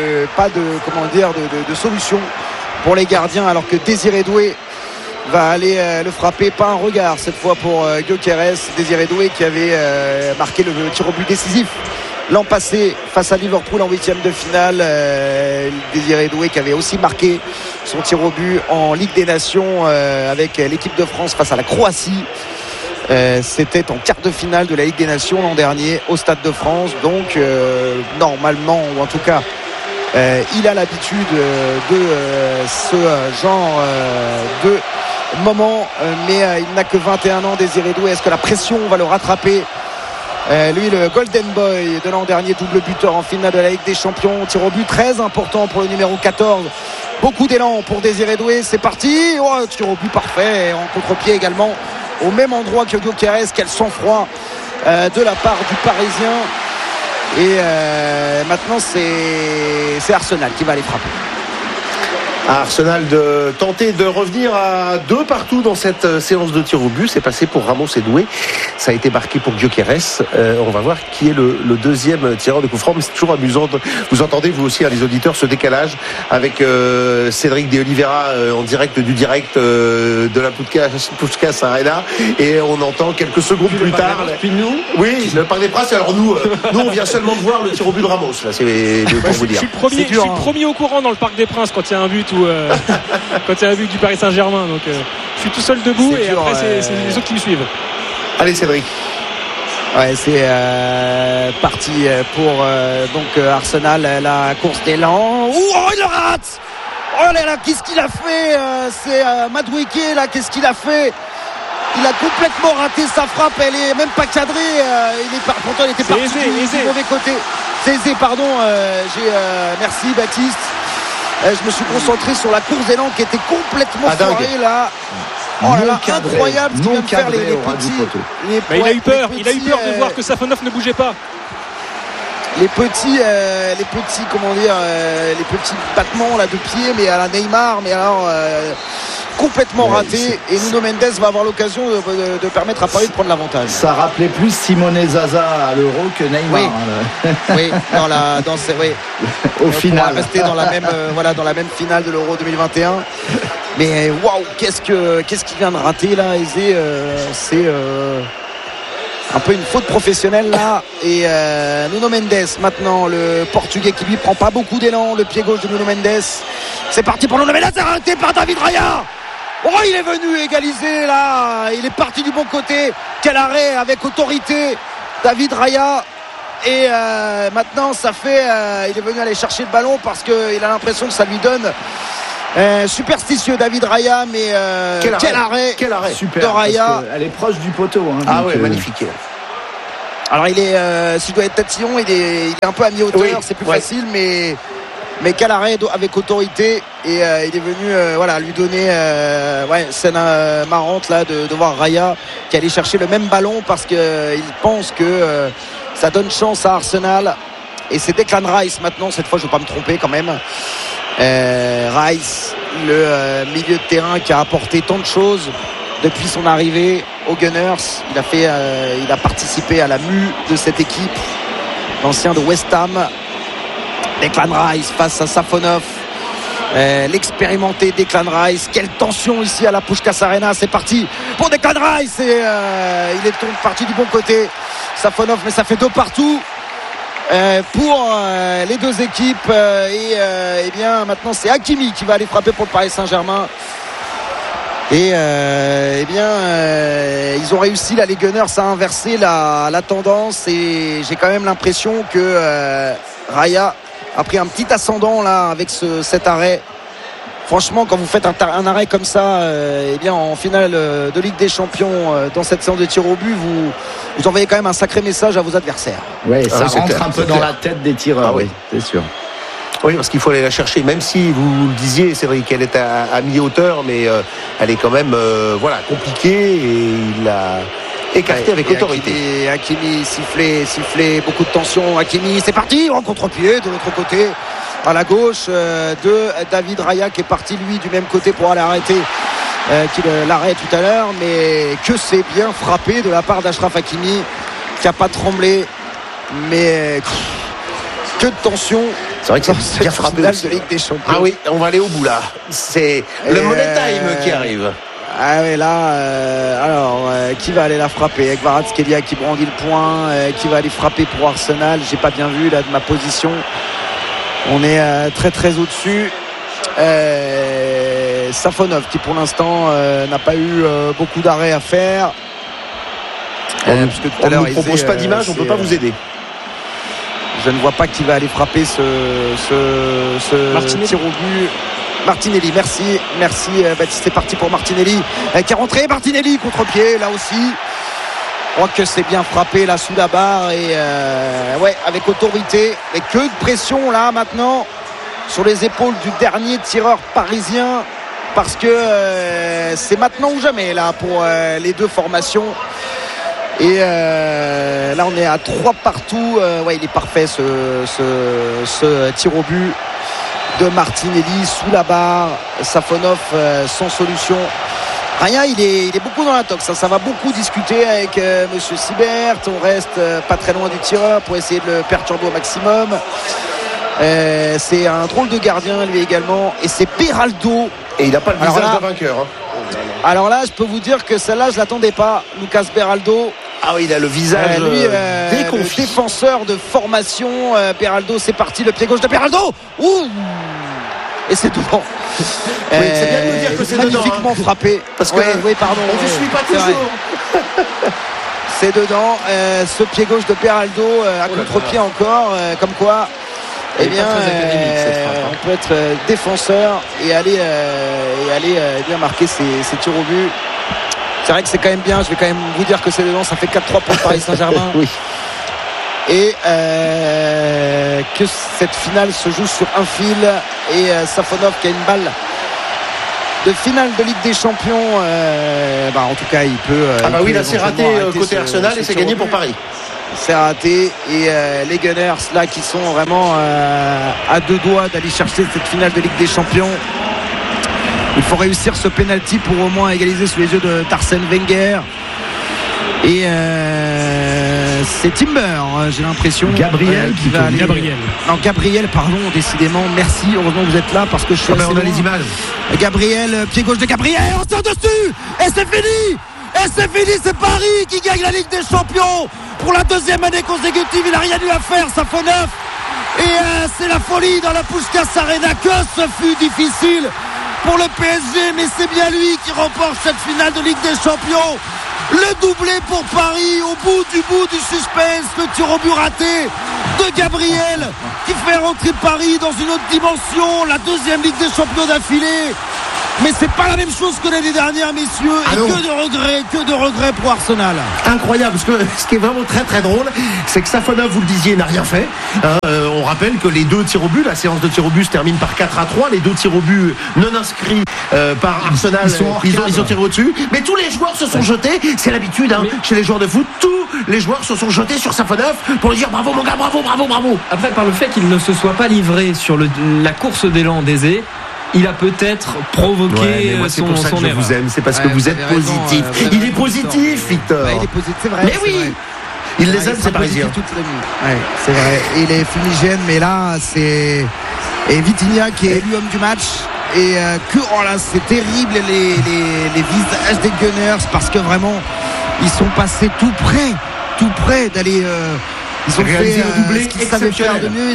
solution pour les gardiens, alors que Désiré Doué va aller le frapper. Pas un regard cette fois pour Gyökeres. Désiré Doué qui avait marqué le tir au but décisif l'an passé face à Liverpool en 8e de finale. Désiré Doué qui avait aussi marqué son tir au but en Ligue des Nations avec l'équipe de France face à la Croatie. C'était en quart de finale de la Ligue des Nations l'an dernier au Stade de France. Donc normalement, ou en tout cas il a l'habitude de ce genre de moment, mais il n'a que 21 ans, Désiré Doué. Est-ce que la pression va le rattraper? Lui, le Golden Boy de l'an dernier, double buteur en finale de la Ligue des Champions. Tir au but très important pour le numéro 14. Beaucoup d'élan pour Désiré Doué. C'est parti. Tir au but parfait en contre-pied également au même endroit que Gyökeres. Quel sang-froid de la part du Parisien. Et maintenant c'est Arsenal qui va aller frapper. Arsenal de tenter de revenir à 2 partout dans cette séance de tir au but. C'est passé pour Ramos et Doué. Ça a été marqué pour Gyökeres. On va voir qui est le deuxième tireur de coup franc. Mais c'est toujours amusant. Vous entendez, vous aussi, les auditeurs, ce décalage avec Cédric de Oliveira en direct du direct de la Puskás Arena. Et on entend quelques secondes plus tard. Puis nous, oui, le Parc des Princes. Alors nous, on vient seulement de voir le tir au but de Ramos. Là, c'est pour vous dire. Je suis le premier au courant dans le Parc des Princes quand il y a un but quand il y a un but du Paris Saint-Germain. Donc je suis tout seul debout et après c'est les autres qui me suivent. Allez, Cédric. Ouais, c'est parti pour Arsenal, la course d'élan. Il le rate. Oh là là, qu'est-ce qu'il a fait? C'est Madueke là, qu'est-ce qu'il a fait? Il a complètement raté sa frappe, elle est même pas cadrée. Pourtant il était parti du mauvais côté. C'est aisé, pardon. Merci Baptiste. Je me suis concentré sur la course d'élan qui était complètement foirée là. Oh là là, incroyable ce qu'il vient de faire les petits. Il a eu peur de voir que Safonov ne bougeait pas. les petits comment dire, les petits battements là de pied, mais à la Neymar, mais alors complètement raté. Et Nuno Mendes va avoir l'occasion de permettre à Paris de prendre l'avantage. Ça rappelait plus Simone Zaza à l'Euro que Neymar. Oui, oui. Au final, on va rester dans la même finale de l'Euro 2021. Mais waouh, qu'est-ce qu'il vient de rater là, Eze. C'est un peu une faute professionnelle là. Et Nuno Mendes maintenant, le Portugais qui lui prend pas beaucoup d'élan, le pied gauche de Nuno Mendes. C'est parti pour Nuno Mendes, c'est arrêté par David Raya. Oh, il est venu égaliser là, il est parti du bon côté. Quel arrêt avec autorité, David Raya. Et maintenant ça fait il est venu aller chercher le ballon parce qu'il a l'impression que ça lui donne superstitieux David Raya, mais quel arrêt super, de Raya. Elle est proche du poteau magnifique. Alors il est s'il doit être tatillon, il est un peu à mi-hauteur, c'est plus facile, mais quel arrêt avec autorité. Et il est venu lui donner scène marrante là de voir Raya qui allait chercher le même ballon parce qu'il pense que ça donne chance à Arsenal. Et c'est Declan Rice maintenant, cette fois je ne vais pas me tromper quand même. Rice, le milieu de terrain qui a apporté tant de choses depuis son arrivée aux Gunners. Il a participé à la mue de cette équipe, l'ancien de West Ham. Declan Rice face à Safonov, l'expérimenté Declan Rice. Quelle tension ici à la Puskás Arena. C'est parti pour Declan Rice et il est parti du bon côté, Safonov, mais ça fait 2 partout pour les deux équipes. Et bien maintenant c'est Hakimi qui va aller frapper pour le Paris Saint-Germain. Et ils ont réussi là, les Gunners, à inverser la tendance. Et j'ai quand même l'impression que Raya a pris un petit ascendant là avec cet arrêt. Franchement, quand vous faites un arrêt comme ça, en finale de Ligue des Champions, dans cette séance de tir au but, vous envoyez quand même un sacré message à vos adversaires. Oui, ça rentre un peu dans la tête des tireurs. Oui, c'est sûr. Oui, parce qu'il faut aller la chercher, même si vous le disiez, c'est vrai qu'elle est à mi-hauteur, mais elle est quand même compliquée, et il l'a écarté avec autorité. Hakimi sifflé, beaucoup de tension. Hakimi, c'est parti, en contre-pied de l'autre côté, à la gauche de David Raya, qui est parti lui du même côté pour aller arrêter qu'il l'arrête tout à l'heure, mais que c'est bien frappé de la part d'Achraf Hakimi, qui n'a pas tremblé, mais que de tension. C'est vrai que c'est bien frappé de Ligue des Champions. Ah oui, on va aller au bout là. C'est le Money Time qui arrive. Ah oui, là, qui va aller la frapper? Kvaratskhelia qui brandit le point, qui va aller frapper pour Arsenal? J'ai pas bien vu là de ma position. On est très très au-dessus. Safonov qui pour l'instant n'a pas eu beaucoup d'arrêts à faire. On ne propose pas d'image, on ne peut pas vous aider. Je ne vois pas qui va aller frapper ce tir au but. Martinelli, merci Baptiste. C'est parti pour Martinelli qui est rentré. Martinelli contre-pied là aussi. Je crois que c'est bien frappé là sous la barre et avec autorité. Et que de pression là maintenant sur les épaules du dernier tireur parisien, parce que c'est maintenant ou jamais là pour les deux formations. Et là on est à 3 partout. Il est parfait ce tir au but de Martinelli sous la barre. Safonov sans solution. Rien, il est beaucoup dans la tox. Ça va beaucoup discuter avec monsieur Sibert. On reste pas très loin du tireur pour essayer de le perturber au maximum. C'est un drôle de gardien lui également. Et c'est Beraldo. Et il n'a pas le visage d'un vainqueur. Alors là, je peux vous dire que celle-là, je l'attendais pas. Lucas Beraldo. Ah oui, il a le visage déconfit. Défenseur de formation. Beraldo, c'est parti. Le pied gauche de Beraldo. Ouh. Et c'est devant. Oui, c'est bien de nous dire que c'est magnifiquement dedans, frappé. Parce que pardon. On ne suit pas toujours. C'est dedans. Ce pied gauche de Beraldo à contre-pied encore. Comme quoi, on peut être défenseur et aller bien marquer ses tirs au but. C'est vrai que c'est quand même bien. Je vais quand même vous dire que c'est dedans. Ça fait 4-3 pour le Paris Saint-Germain. Oui. Et que cette finale se joue sur un fil. Et Safonov qui a une balle de finale de Ligue des Champions. En tout cas, il peut. Là c'est raté côté Arsenal et c'est gagné pour Paris. c'est raté. Et les Gunners là qui sont vraiment à deux doigts d'aller chercher cette finale de Ligue des Champions. Il faut réussir ce penalty pour au moins égaliser sous les yeux d'Arsène Wenger. Et c'est Timber, j'ai l'impression. Gabriel qui va aller. Gabriel, pardon, décidément. Merci, heureusement que vous êtes là parce que je suis on a les images. Gabriel, pied gauche de Gabriel, on sort dessus. Et c'est fini. C'est Paris qui gagne la Ligue des Champions pour la deuxième année consécutive. Il n'a rien eu à faire, ça fait 9. Et c'est la folie dans la Puskás Arena. Que ce fut difficile pour le PSG, mais c'est bien lui qui remporte cette finale de Ligue des Champions. Le doublé pour Paris au bout du suspense, le tir au but raté de Gabriel qui fait rentrer Paris dans une autre dimension, la deuxième Ligue des Champions d'affilée. Mais c'est pas la même chose que l'année dernière, messieurs. Et que de regrets pour Arsenal. Incroyable, parce que ce qui est vraiment très très drôle, c'est que Safonov, vous le disiez, n'a rien fait. On rappelle que les 2 tirs au but, la séance de tirs au but se termine par 4-3. Les 2 tirs au but non inscrits par Arsenal, ils ont tiré au-dessus. Mais tous les joueurs se sont jetés. C'est l'habitude chez les joueurs de foot. Tous les joueurs se sont jetés sur Safonov pour lui dire bravo mon gars, bravo. Après, par le fait qu'il ne se soit pas livré sur la course d'élan d'Eze, il a peut-être provoqué son erreur. C'est pour ça que je vous aime, c'est parce que vous êtes positif. Il est positif, Victor. Il est positif, c'est vrai. Mais oui, il les aime, ces Parisiens. C'est vrai. Il est fumigène, mais là, c'est Vitinha qui est élu homme du match. Et c'est terrible les visages des Gunners parce que vraiment, ils sont passés tout près d'aller. Ils ont fait ce qu'ils savaient faire de mieux.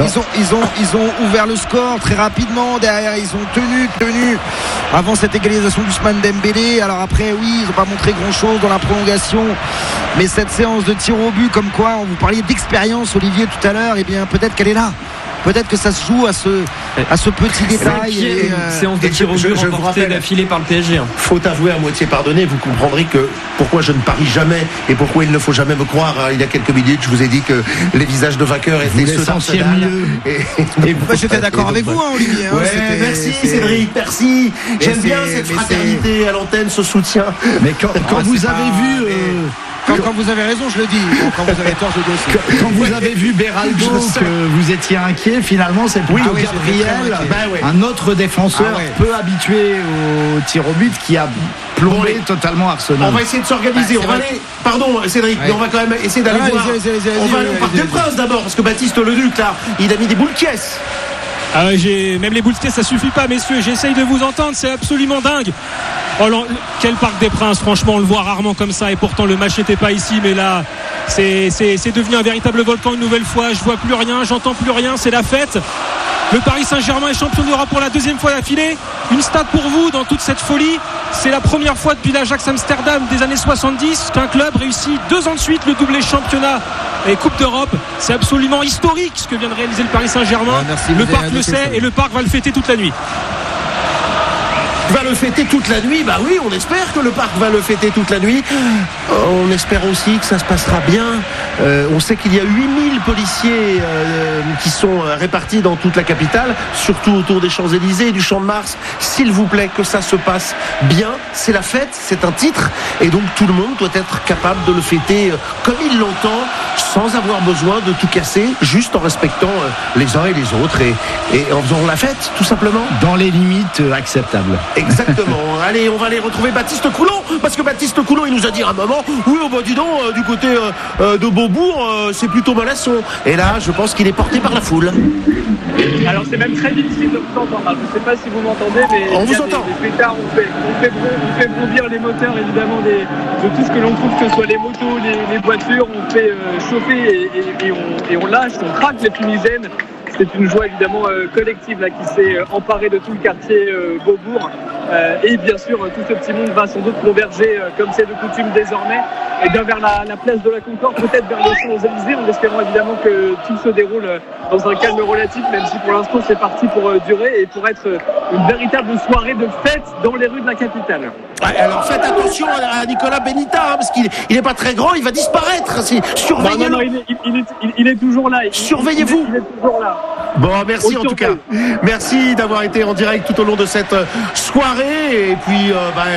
Ils ont ouvert le score très rapidement. Derrière, ils ont tenu avant cette égalisation d'Ousmane Dembélé. Alors après, oui, ils n'ont pas montré grand-chose dans la prolongation. Mais cette séance de tir au but, comme quoi, vous parliez d'expérience, Olivier, tout à l'heure, et bien peut-être qu'elle est là. Peut-être que ça se joue à ce petit détail. Séance de tir au but remportée d'affilée par le PSG. Faut avouer à moitié pardonné. Vous comprendrez que pourquoi je ne parie jamais et pourquoi il ne faut jamais me croire. Il y a quelques minutes, je vous ai dit que les visages de vainqueurs étaient ceux d'Arsenal. Et moi, j'étais d'accord avec vous, Olivier. Merci Cédric, merci. J'aime bien cette fraternité à l'antenne, ce soutien. Mais quand vous avez vu. Quand vous avez raison, je le dis. Quand vous avez tort, je le dis aussi. Quand vous avez vu Beraldo, que vous étiez inquiet, finalement, c'est plutôt Gabriel, un autre défenseur peu habitué au tir au but, qui a plombé totalement Arsenal. On va essayer de s'organiser. On va aller. Pardon, Cédric, mais on va quand même essayer d'aller voir. On va aller au Parc des Princes d'abord, parce que Baptiste Leduc, là, il a mis des boules caisses. Même les boules de caisse, ça suffit pas, messieurs. J'essaye de vous entendre, c'est absolument dingue. Quel Parc des Princes, franchement, on le voit rarement comme ça. Et pourtant, le match n'était pas ici, mais là, c'est devenu un véritable volcan une nouvelle fois. Je vois plus rien, j'entends plus rien, c'est la fête. Le Paris Saint-Germain est champion d'Europe pour la deuxième fois d'affilée. Une stat pour vous dans toute cette folie. C'est la première fois depuis l'Ajax Amsterdam des années 70 qu'un club réussit 2 ans de suite le doublé championnat et Coupe d'Europe. C'est absolument historique ce que vient de réaliser le Paris Saint-Germain. Le Parc le sait et le Parc va le fêter toute la nuit. Va le fêter toute la nuit, bah oui, on espère que le Parc va le fêter toute la nuit. On espère aussi que ça se passera bien. On sait qu'il y a 8000 policiers qui sont répartis dans toute la capitale, surtout autour des Champs-Élysées et du Champ de Mars. S'il vous plaît, que ça se passe bien. C'est la fête, c'est un titre, et donc tout le monde doit être capable de le fêter comme il l'entend, sans avoir besoin de tout casser, juste en respectant les uns et les autres et en faisant la fête, tout simplement. Dans les limites acceptables. Exactement. Allez, on va aller retrouver Baptiste Coulon, parce que Baptiste Coulon, il nous a dit à un moment, oui, dis donc, du côté de Beaubourg, c'est plutôt Malasson. Et là, je pense qu'il est porté par la foule. Alors, c'est même très difficile de vous entendre. Je ne sais pas si vous m'entendez, mais on vous entend. Les pétards, on fait bondir les moteurs, évidemment, de tout ce que l'on trouve, que ce soit les motos, les voitures. On fait chauffer et on lâche, on craque les fumigènes. C'est une joie évidemment collective là, qui s'est emparée de tout le quartier Beaubourg. Et bien sûr, tout ce petit monde va sans doute converger, comme c'est de coutume désormais, et bien vers la place de la Concorde, peut-être vers les Champs-Élysées, en espérant évidemment que tout se déroule dans un calme relatif, même si pour l'instant c'est parti pour durer et pour être une véritable soirée de fête dans les rues de la capitale. Alors faites attention à Nicolas Benita, parce qu'il n'est pas très grand, il va disparaître. Surveillez-le. Non, il est toujours là. Surveillez-vous. Il est toujours là. Bon, merci en tout cas. Merci d'avoir été en direct tout au long de cette soirée. Et puis,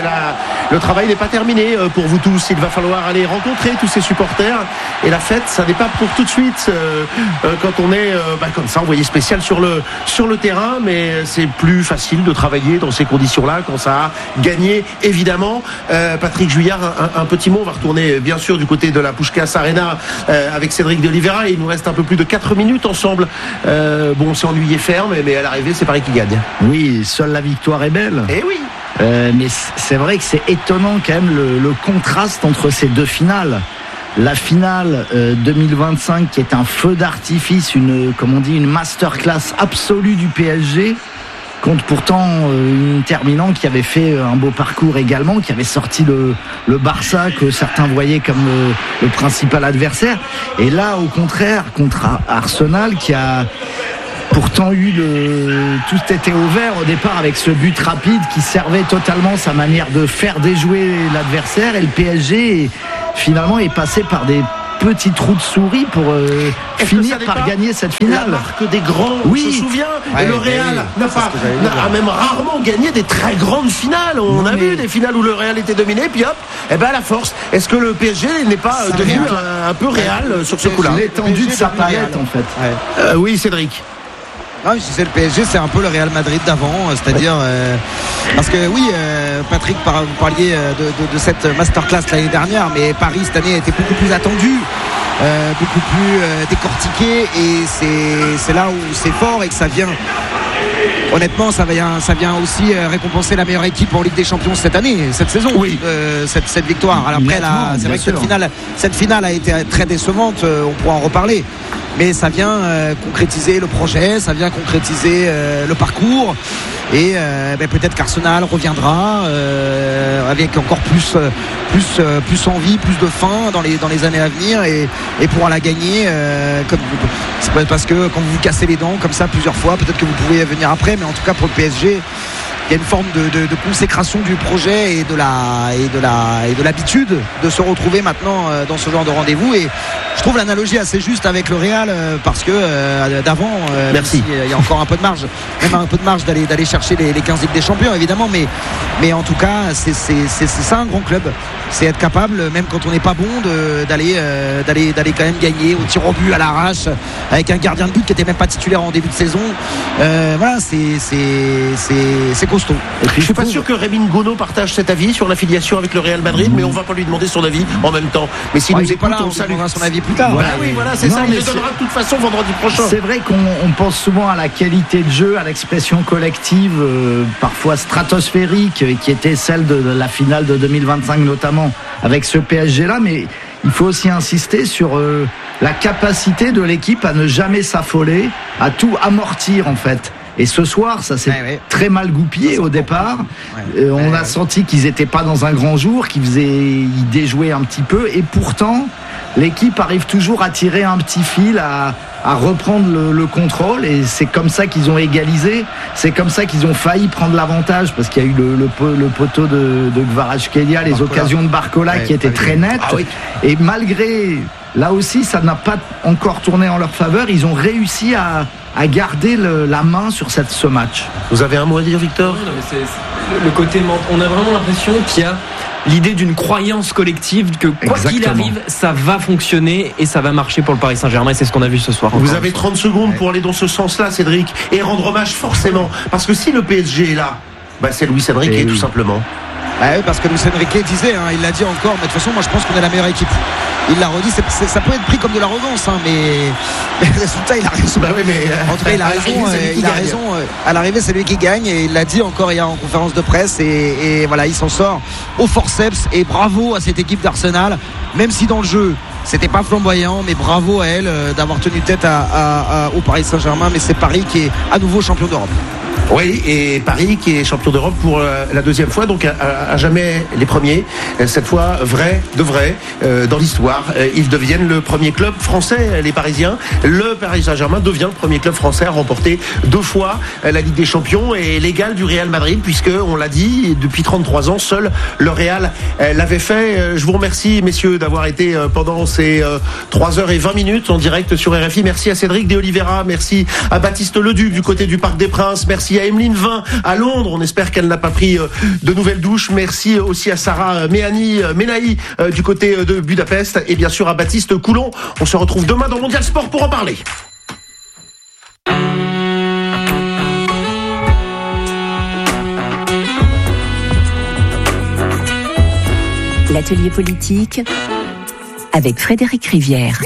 le travail n'est pas terminé pour vous tous. Il va falloir aller rencontrer tous ces supporters. Et la fête, ça n'est pas pour tout de suite quand on est comme ça, envoyé spécial sur le terrain. Mais c'est plus facile de travailler dans ces conditions-là quand ça a gagné, évidemment. Patrick Juillard, un petit mot. On va retourner, bien sûr, du côté de la Puskás Arena avec Cédric de Oliveira. Il nous reste un peu plus de 4 minutes ensemble. On s'est ennuyé ferme, mais à l'arrivée, c'est Paris qui gagne. Oui, seule la victoire est belle. Eh oui. Mais c'est vrai que c'est étonnant quand même le contraste entre ces deux finales. La finale 2025 qui est un feu d'artifice, une masterclass absolue du PSG, contre pourtant une Inter Milan qui avait fait un beau parcours également, qui avait sorti le Barça que certains voyaient comme le principal adversaire. Et là, au contraire, contre Arsenal qui a pourtant tout était au vert au départ avec ce but rapide qui servait totalement sa manière de faire déjouer l'adversaire, et le PSG finalement est passé par des petits trous de souris pour finir par gagner cette finale. La marque des grands, oui. On se souvient. Et le Real a même rarement gagné des très grandes finales. On a vu des finales où le Real était dominé, puis hop, à la force. Est-ce que le PSG n'est pas devenu un peu Real sur ce coup-là? L'étendue de sa palette en fait. Oui, Cédric. Non, si c'est le PSG, c'est un peu le Real Madrid d'avant, c'est-à-dire parce que oui, Patrick, vous parliez de cette masterclass l'année dernière, mais Paris cette année a été beaucoup plus attendu, beaucoup plus décortiqué, et c'est là où c'est fort et que ça vient. Honnêtement, ça vient aussi récompenser la meilleure équipe en Ligue des Champions cette année, cette saison. Oui. Cette victoire. Alors après, c'est vrai que cette finale a été très décevante. On pourra en reparler. Mais ça vient concrétiser le projet, ça vient concrétiser le parcours, et peut-être qu'Arsenal reviendra avec encore plus envie, plus de faim dans les années à venir, et pourra la gagner. C'est pas parce que quand vous vous cassez les dents comme ça plusieurs fois, peut-être que vous pouvez venir après, mais en tout cas pour le PSG, il y a une forme de consécration du projet et de l'habitude de se retrouver maintenant dans ce genre de rendez-vous. Et je trouve l'analogie assez juste avec le Real, parce que d'avant, merci. Il y a encore un peu de marge, même un peu de marge d'aller chercher les 15 Ligues des Champions, évidemment, mais en tout cas, c'est ça un grand club. C'est être capable, même quand on n'est pas bon, d'aller quand même gagner au tir au but à l'arrache avec un gardien de but qui n'était même pas titulaire en début de saison. Voilà, c'est costaud. Et puis, je suis pas sûr que Rémi Ngono partage cet avis sur l'affiliation avec le Real Madrid, mais on va pas lui demander son avis en même temps. Mais s'il nous écoute, on salue son avis plus tard. C'est ça. Il le donnera de toute façon vendredi prochain. C'est vrai qu'on pense souvent à la qualité de jeu, à l'expression collective, parfois stratosphérique, qui était celle de la finale de 2025 notamment, avec ce PSG-là, mais il faut aussi insister sur la capacité de l'équipe à ne jamais s'affoler, à tout amortir en fait. Et ce soir, ça s'est très mal goupillé au départ. On a senti qu'ils n'étaient pas dans un grand jour, ils déjouaient un petit peu, et pourtant l'équipe arrive toujours à tirer un petit fil, à reprendre le contrôle, et c'est comme ça qu'ils ont égalisé, c'est comme ça qu'ils ont failli prendre l'avantage, parce qu'il y a eu le poteau de Kvaratskhelia, les occasions de Barcola qui étaient très nettes, et malgré, là aussi ça n'a pas encore tourné en leur faveur, ils ont réussi à garder la main sur ce match. Vous avez un mot à dire, Victor? Non, mais c'est le côté on a vraiment l'impression qu'il y a l'idée d'une croyance collective que quoi qu'il arrive, ça va fonctionner et ça va marcher pour le Paris Saint-Germain, et c'est ce qu'on a vu ce soir. Vous avez 30 secondes pour aller dans ce sens-là, Cédric, et rendre hommage forcément, parce que si le PSG est là, c'est Luis Enrique tout simplement. Oui, parce que Luis Enrique disait, il l'a dit encore, mais de toute façon moi je pense qu'on est la meilleure équipe. Il l'a redit, ça peut être pris comme de l'arrogance, mais le résultat il a raison. En tout cas il a raison, à l'arrivée c'est lui qui gagne, et il l'a dit encore hier en conférence de presse, et voilà, il s'en sort au forceps, et bravo à cette équipe d'Arsenal, même si dans le jeu c'était pas flamboyant, mais bravo à elle d'avoir tenu tête au Paris Saint-Germain. Mais c'est Paris qui est à nouveau champion d'Europe. Oui, et Paris qui est champion d'Europe pour la deuxième fois, donc à jamais les premiers. Cette fois, de vrai, dans l'histoire. Ils deviennent le premier club français, les Parisiens. Le Paris Saint-Germain devient le premier club français à remporter 2 fois la Ligue des Champions et l'égal du Real Madrid, puisque, on l'a dit, depuis 33 ans, seul le Real l'avait fait. Je vous remercie, messieurs, d'avoir été pendant ces 3h20 en direct sur RFI. Merci à Cédric de Oliveira, merci à Baptiste Leduc du côté du Parc des Princes, merci à Emeline Vin à Londres, on espère qu'elle n'a pas pris de nouvelles douches, merci aussi à Sarah Menahi du côté de Budapest et bien sûr à Baptiste Coulon. On se retrouve demain dans Mondial Sport pour en parler. L'atelier politique avec Frédéric Rivière.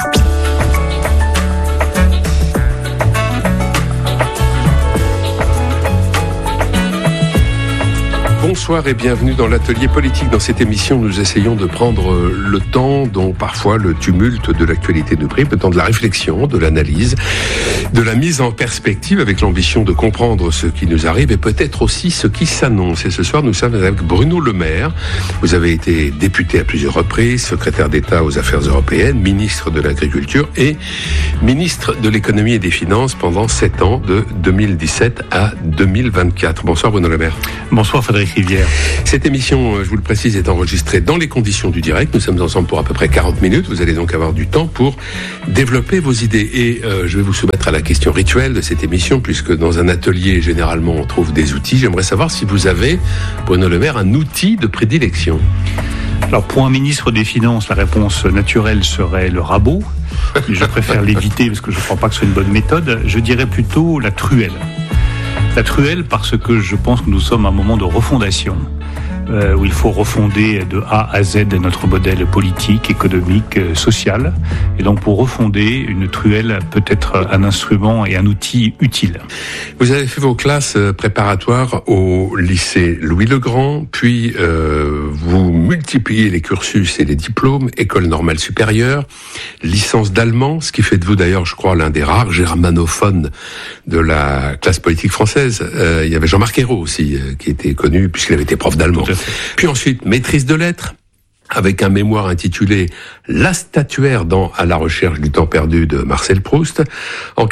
Bonsoir et bienvenue dans l'atelier politique. Dans cette émission, nous essayons de prendre le temps dont parfois le tumulte de l'actualité nous prive, le temps de la réflexion, de l'analyse, de la mise en perspective avec l'ambition de comprendre ce qui nous arrive et peut-être aussi ce qui s'annonce. Et ce soir, nous sommes avec Bruno Le Maire. Vous avez été député à plusieurs reprises, secrétaire d'État aux Affaires européennes, ministre de l'Agriculture et ministre de l'Économie et des Finances pendant 7 ans, de 2017 à 2024. Bonsoir Bruno Le Maire. Bonsoir Frédéric Rivière. Cette émission, je vous le précise, est enregistrée dans les conditions du direct. Nous sommes ensemble pour à peu près 40 minutes. Vous allez donc avoir du temps pour développer vos idées. Et je vais vous soumettre à la question rituelle de cette émission, puisque dans un atelier, généralement, on trouve des outils. J'aimerais savoir si vous avez, Bruno Le Maire, un outil de prédilection. Alors, pour un ministre des Finances, la réponse naturelle serait le rabot. Mais je préfère l'éviter parce que je ne crois pas que ce soit une bonne méthode. Je dirais plutôt la truelle. La truelle parce que je pense que nous sommes à un moment de refondation où il faut refonder de A à Z notre modèle politique, économique, social. Et donc pour refonder, une truelle peut être un instrument et un outil utile. Vous avez fait vos classes préparatoires au lycée Louis-le-Grand, puis vous multipliez les cursus et les diplômes, école normale supérieure, licence d'allemand, ce qui fait de vous d'ailleurs, je crois, l'un des rares germanophones de la classe politique française. Il y avait Jean-Marc Ayrault aussi, qui était connu puisqu'il avait été prof d'allemand. Puis ensuite, maîtrise de lettres, avec un mémoire intitulé « La statuaire dans À la recherche du temps perdu » de Marcel Proust. En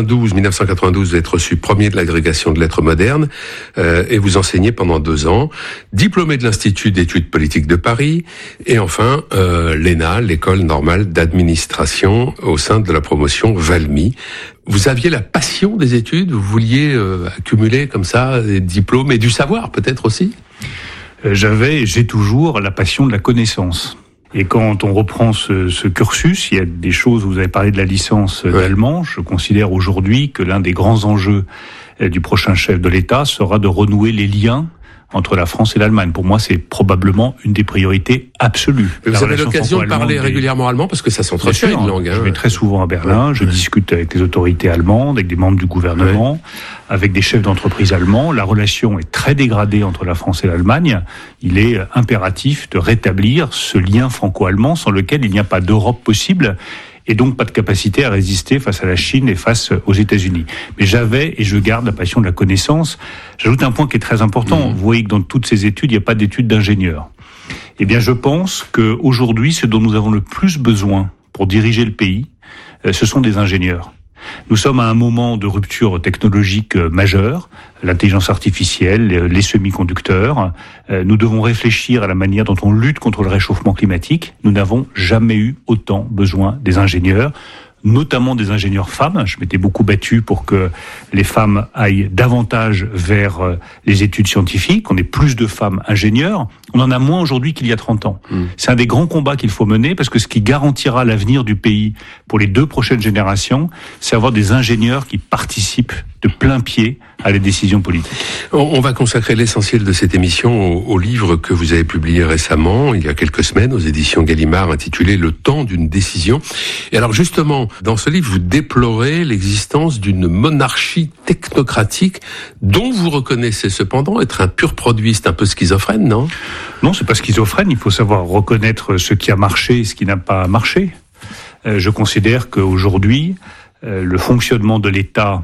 1992, vous êtes reçu premier de l'agrégation de lettres modernes et vous enseignez pendant 2 ans, diplômé de l'Institut d'études politiques de Paris et enfin l'ENA, l'école normale d'administration au sein de la promotion Valmy. Vous aviez la passion des études, vous vouliez accumuler comme ça des diplômes et du savoir peut-être aussi ? J'avais et j'ai toujours la passion de la connaissance. Et quand on reprend ce cursus, il y a des choses, vous avez parlé de la licence d'allemand, je considère aujourd'hui que l'un des grands enjeux du prochain chef de l'État sera de renouer les liens entre la France et l'Allemagne. Pour moi, c'est probablement une des priorités absolues. Vous avez l'occasion de parler régulièrement allemand parce que ça s'entretient une langue. Je vais très souvent à Berlin, je discute avec les autorités allemandes, avec des membres du gouvernement, avec des chefs d'entreprise allemands. La relation est très dégradée entre la France et l'Allemagne. Il est impératif de rétablir ce lien franco-allemand sans lequel il n'y a pas d'Europe possible. Et donc pas de capacité à résister face à la Chine et face aux États-Unis. Mais j'avais et je garde la passion de la connaissance. J'ajoute un point qui est très important. Vous voyez que dans toutes ces études, il n'y a pas d'études d'ingénieurs. Eh bien, je pense qu'aujourd'hui, ce dont nous avons le plus besoin pour diriger le pays, ce sont des ingénieurs. Nous sommes à un moment de rupture technologique majeure, l'intelligence artificielle, les semi-conducteurs. Nous devons réfléchir à la manière dont on lutte contre le réchauffement climatique. Nous n'avons jamais eu autant besoin des ingénieurs, notamment des ingénieurs femmes. Je m'étais beaucoup battu pour que les femmes aillent davantage vers les études scientifiques, qu'on ait plus de femmes ingénieurs. On en a moins aujourd'hui qu'il y a 30 ans. C'est un des grands combats qu'il faut mener parce que ce qui garantira l'avenir du pays pour les 2 prochaines générations, c'est avoir des ingénieurs qui participent de plein pied à les décisions politiques. On va consacrer l'essentiel de cette émission au livre que vous avez publié récemment, il y a quelques semaines, aux éditions Gallimard, intitulé « Le temps d'une décision ». Et alors justement, dans ce livre, vous déplorez l'existence d'une monarchie technocratique dont vous reconnaissez cependant être un pur produit. C'est un peu schizophrène, non ? Non, c'est pas schizophrène. Il faut savoir reconnaître ce qui a marché et ce qui n'a pas marché. Je considère qu'aujourd'hui, le fonctionnement de l'État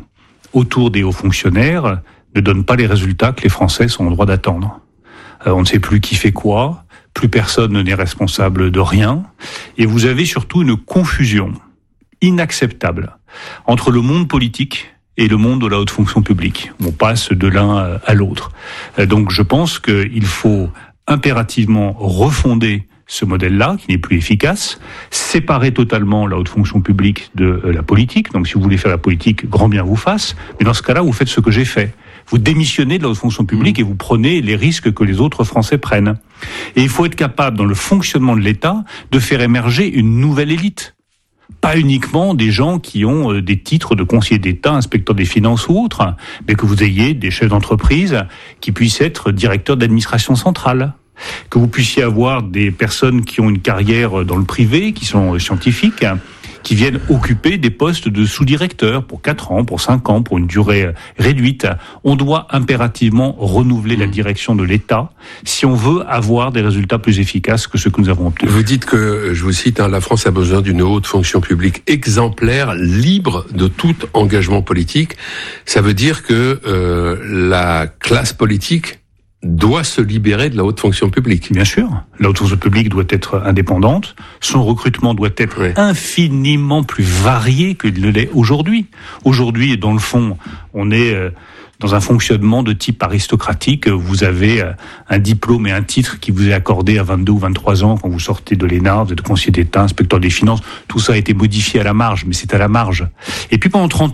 autour des hauts fonctionnaires ne donne pas les résultats que les Français sont en droit d'attendre. On ne sait plus qui fait quoi, plus personne n'est responsable de rien, et vous avez surtout une confusion inacceptable entre le monde politique et le monde de la haute fonction publique. On passe de l'un à l'autre. Donc je pense qu'il faut impérativement refonder ce modèle-là, qui n'est plus efficace, séparer totalement la haute fonction publique de la politique. Donc si vous voulez faire la politique, grand bien vous fasse, mais dans ce cas-là, vous faites ce que j'ai fait. Vous démissionnez de la haute fonction publique et vous prenez les risques que les autres Français prennent. Et il faut être capable, dans le fonctionnement de l'État, de faire émerger une nouvelle élite. Pas uniquement des gens qui ont des titres de conseiller d'État, inspecteur des finances ou autres, mais que vous ayez des chefs d'entreprise qui puissent être directeurs d'administration centrale. Que vous puissiez avoir des personnes qui ont une carrière dans le privé, qui sont scientifiques, qui viennent occuper des postes de sous-directeurs pour 4 ans, pour 5 ans, pour une durée réduite. On doit impérativement renouveler la direction de l'État si on veut avoir des résultats plus efficaces que ceux que nous avons obtenus. Vous dites que, je vous cite, la France a besoin d'une haute fonction publique exemplaire, libre de tout engagement politique. Ça veut dire que la classe politique doit se libérer de la haute fonction publique. Bien sûr. La haute fonction publique doit être indépendante. Son recrutement doit être infiniment plus varié que ne l'est aujourd'hui. Aujourd'hui, dans le fond, on est dans un fonctionnement de type aristocratique. Vous avez un diplôme et un titre qui vous est accordé à 22 ou 23 ans quand vous sortez de l'ENA, vous êtes conseiller d'État, inspecteur des finances. Tout ça a été modifié à la marge, mais c'est à la marge. Et puis pendant 30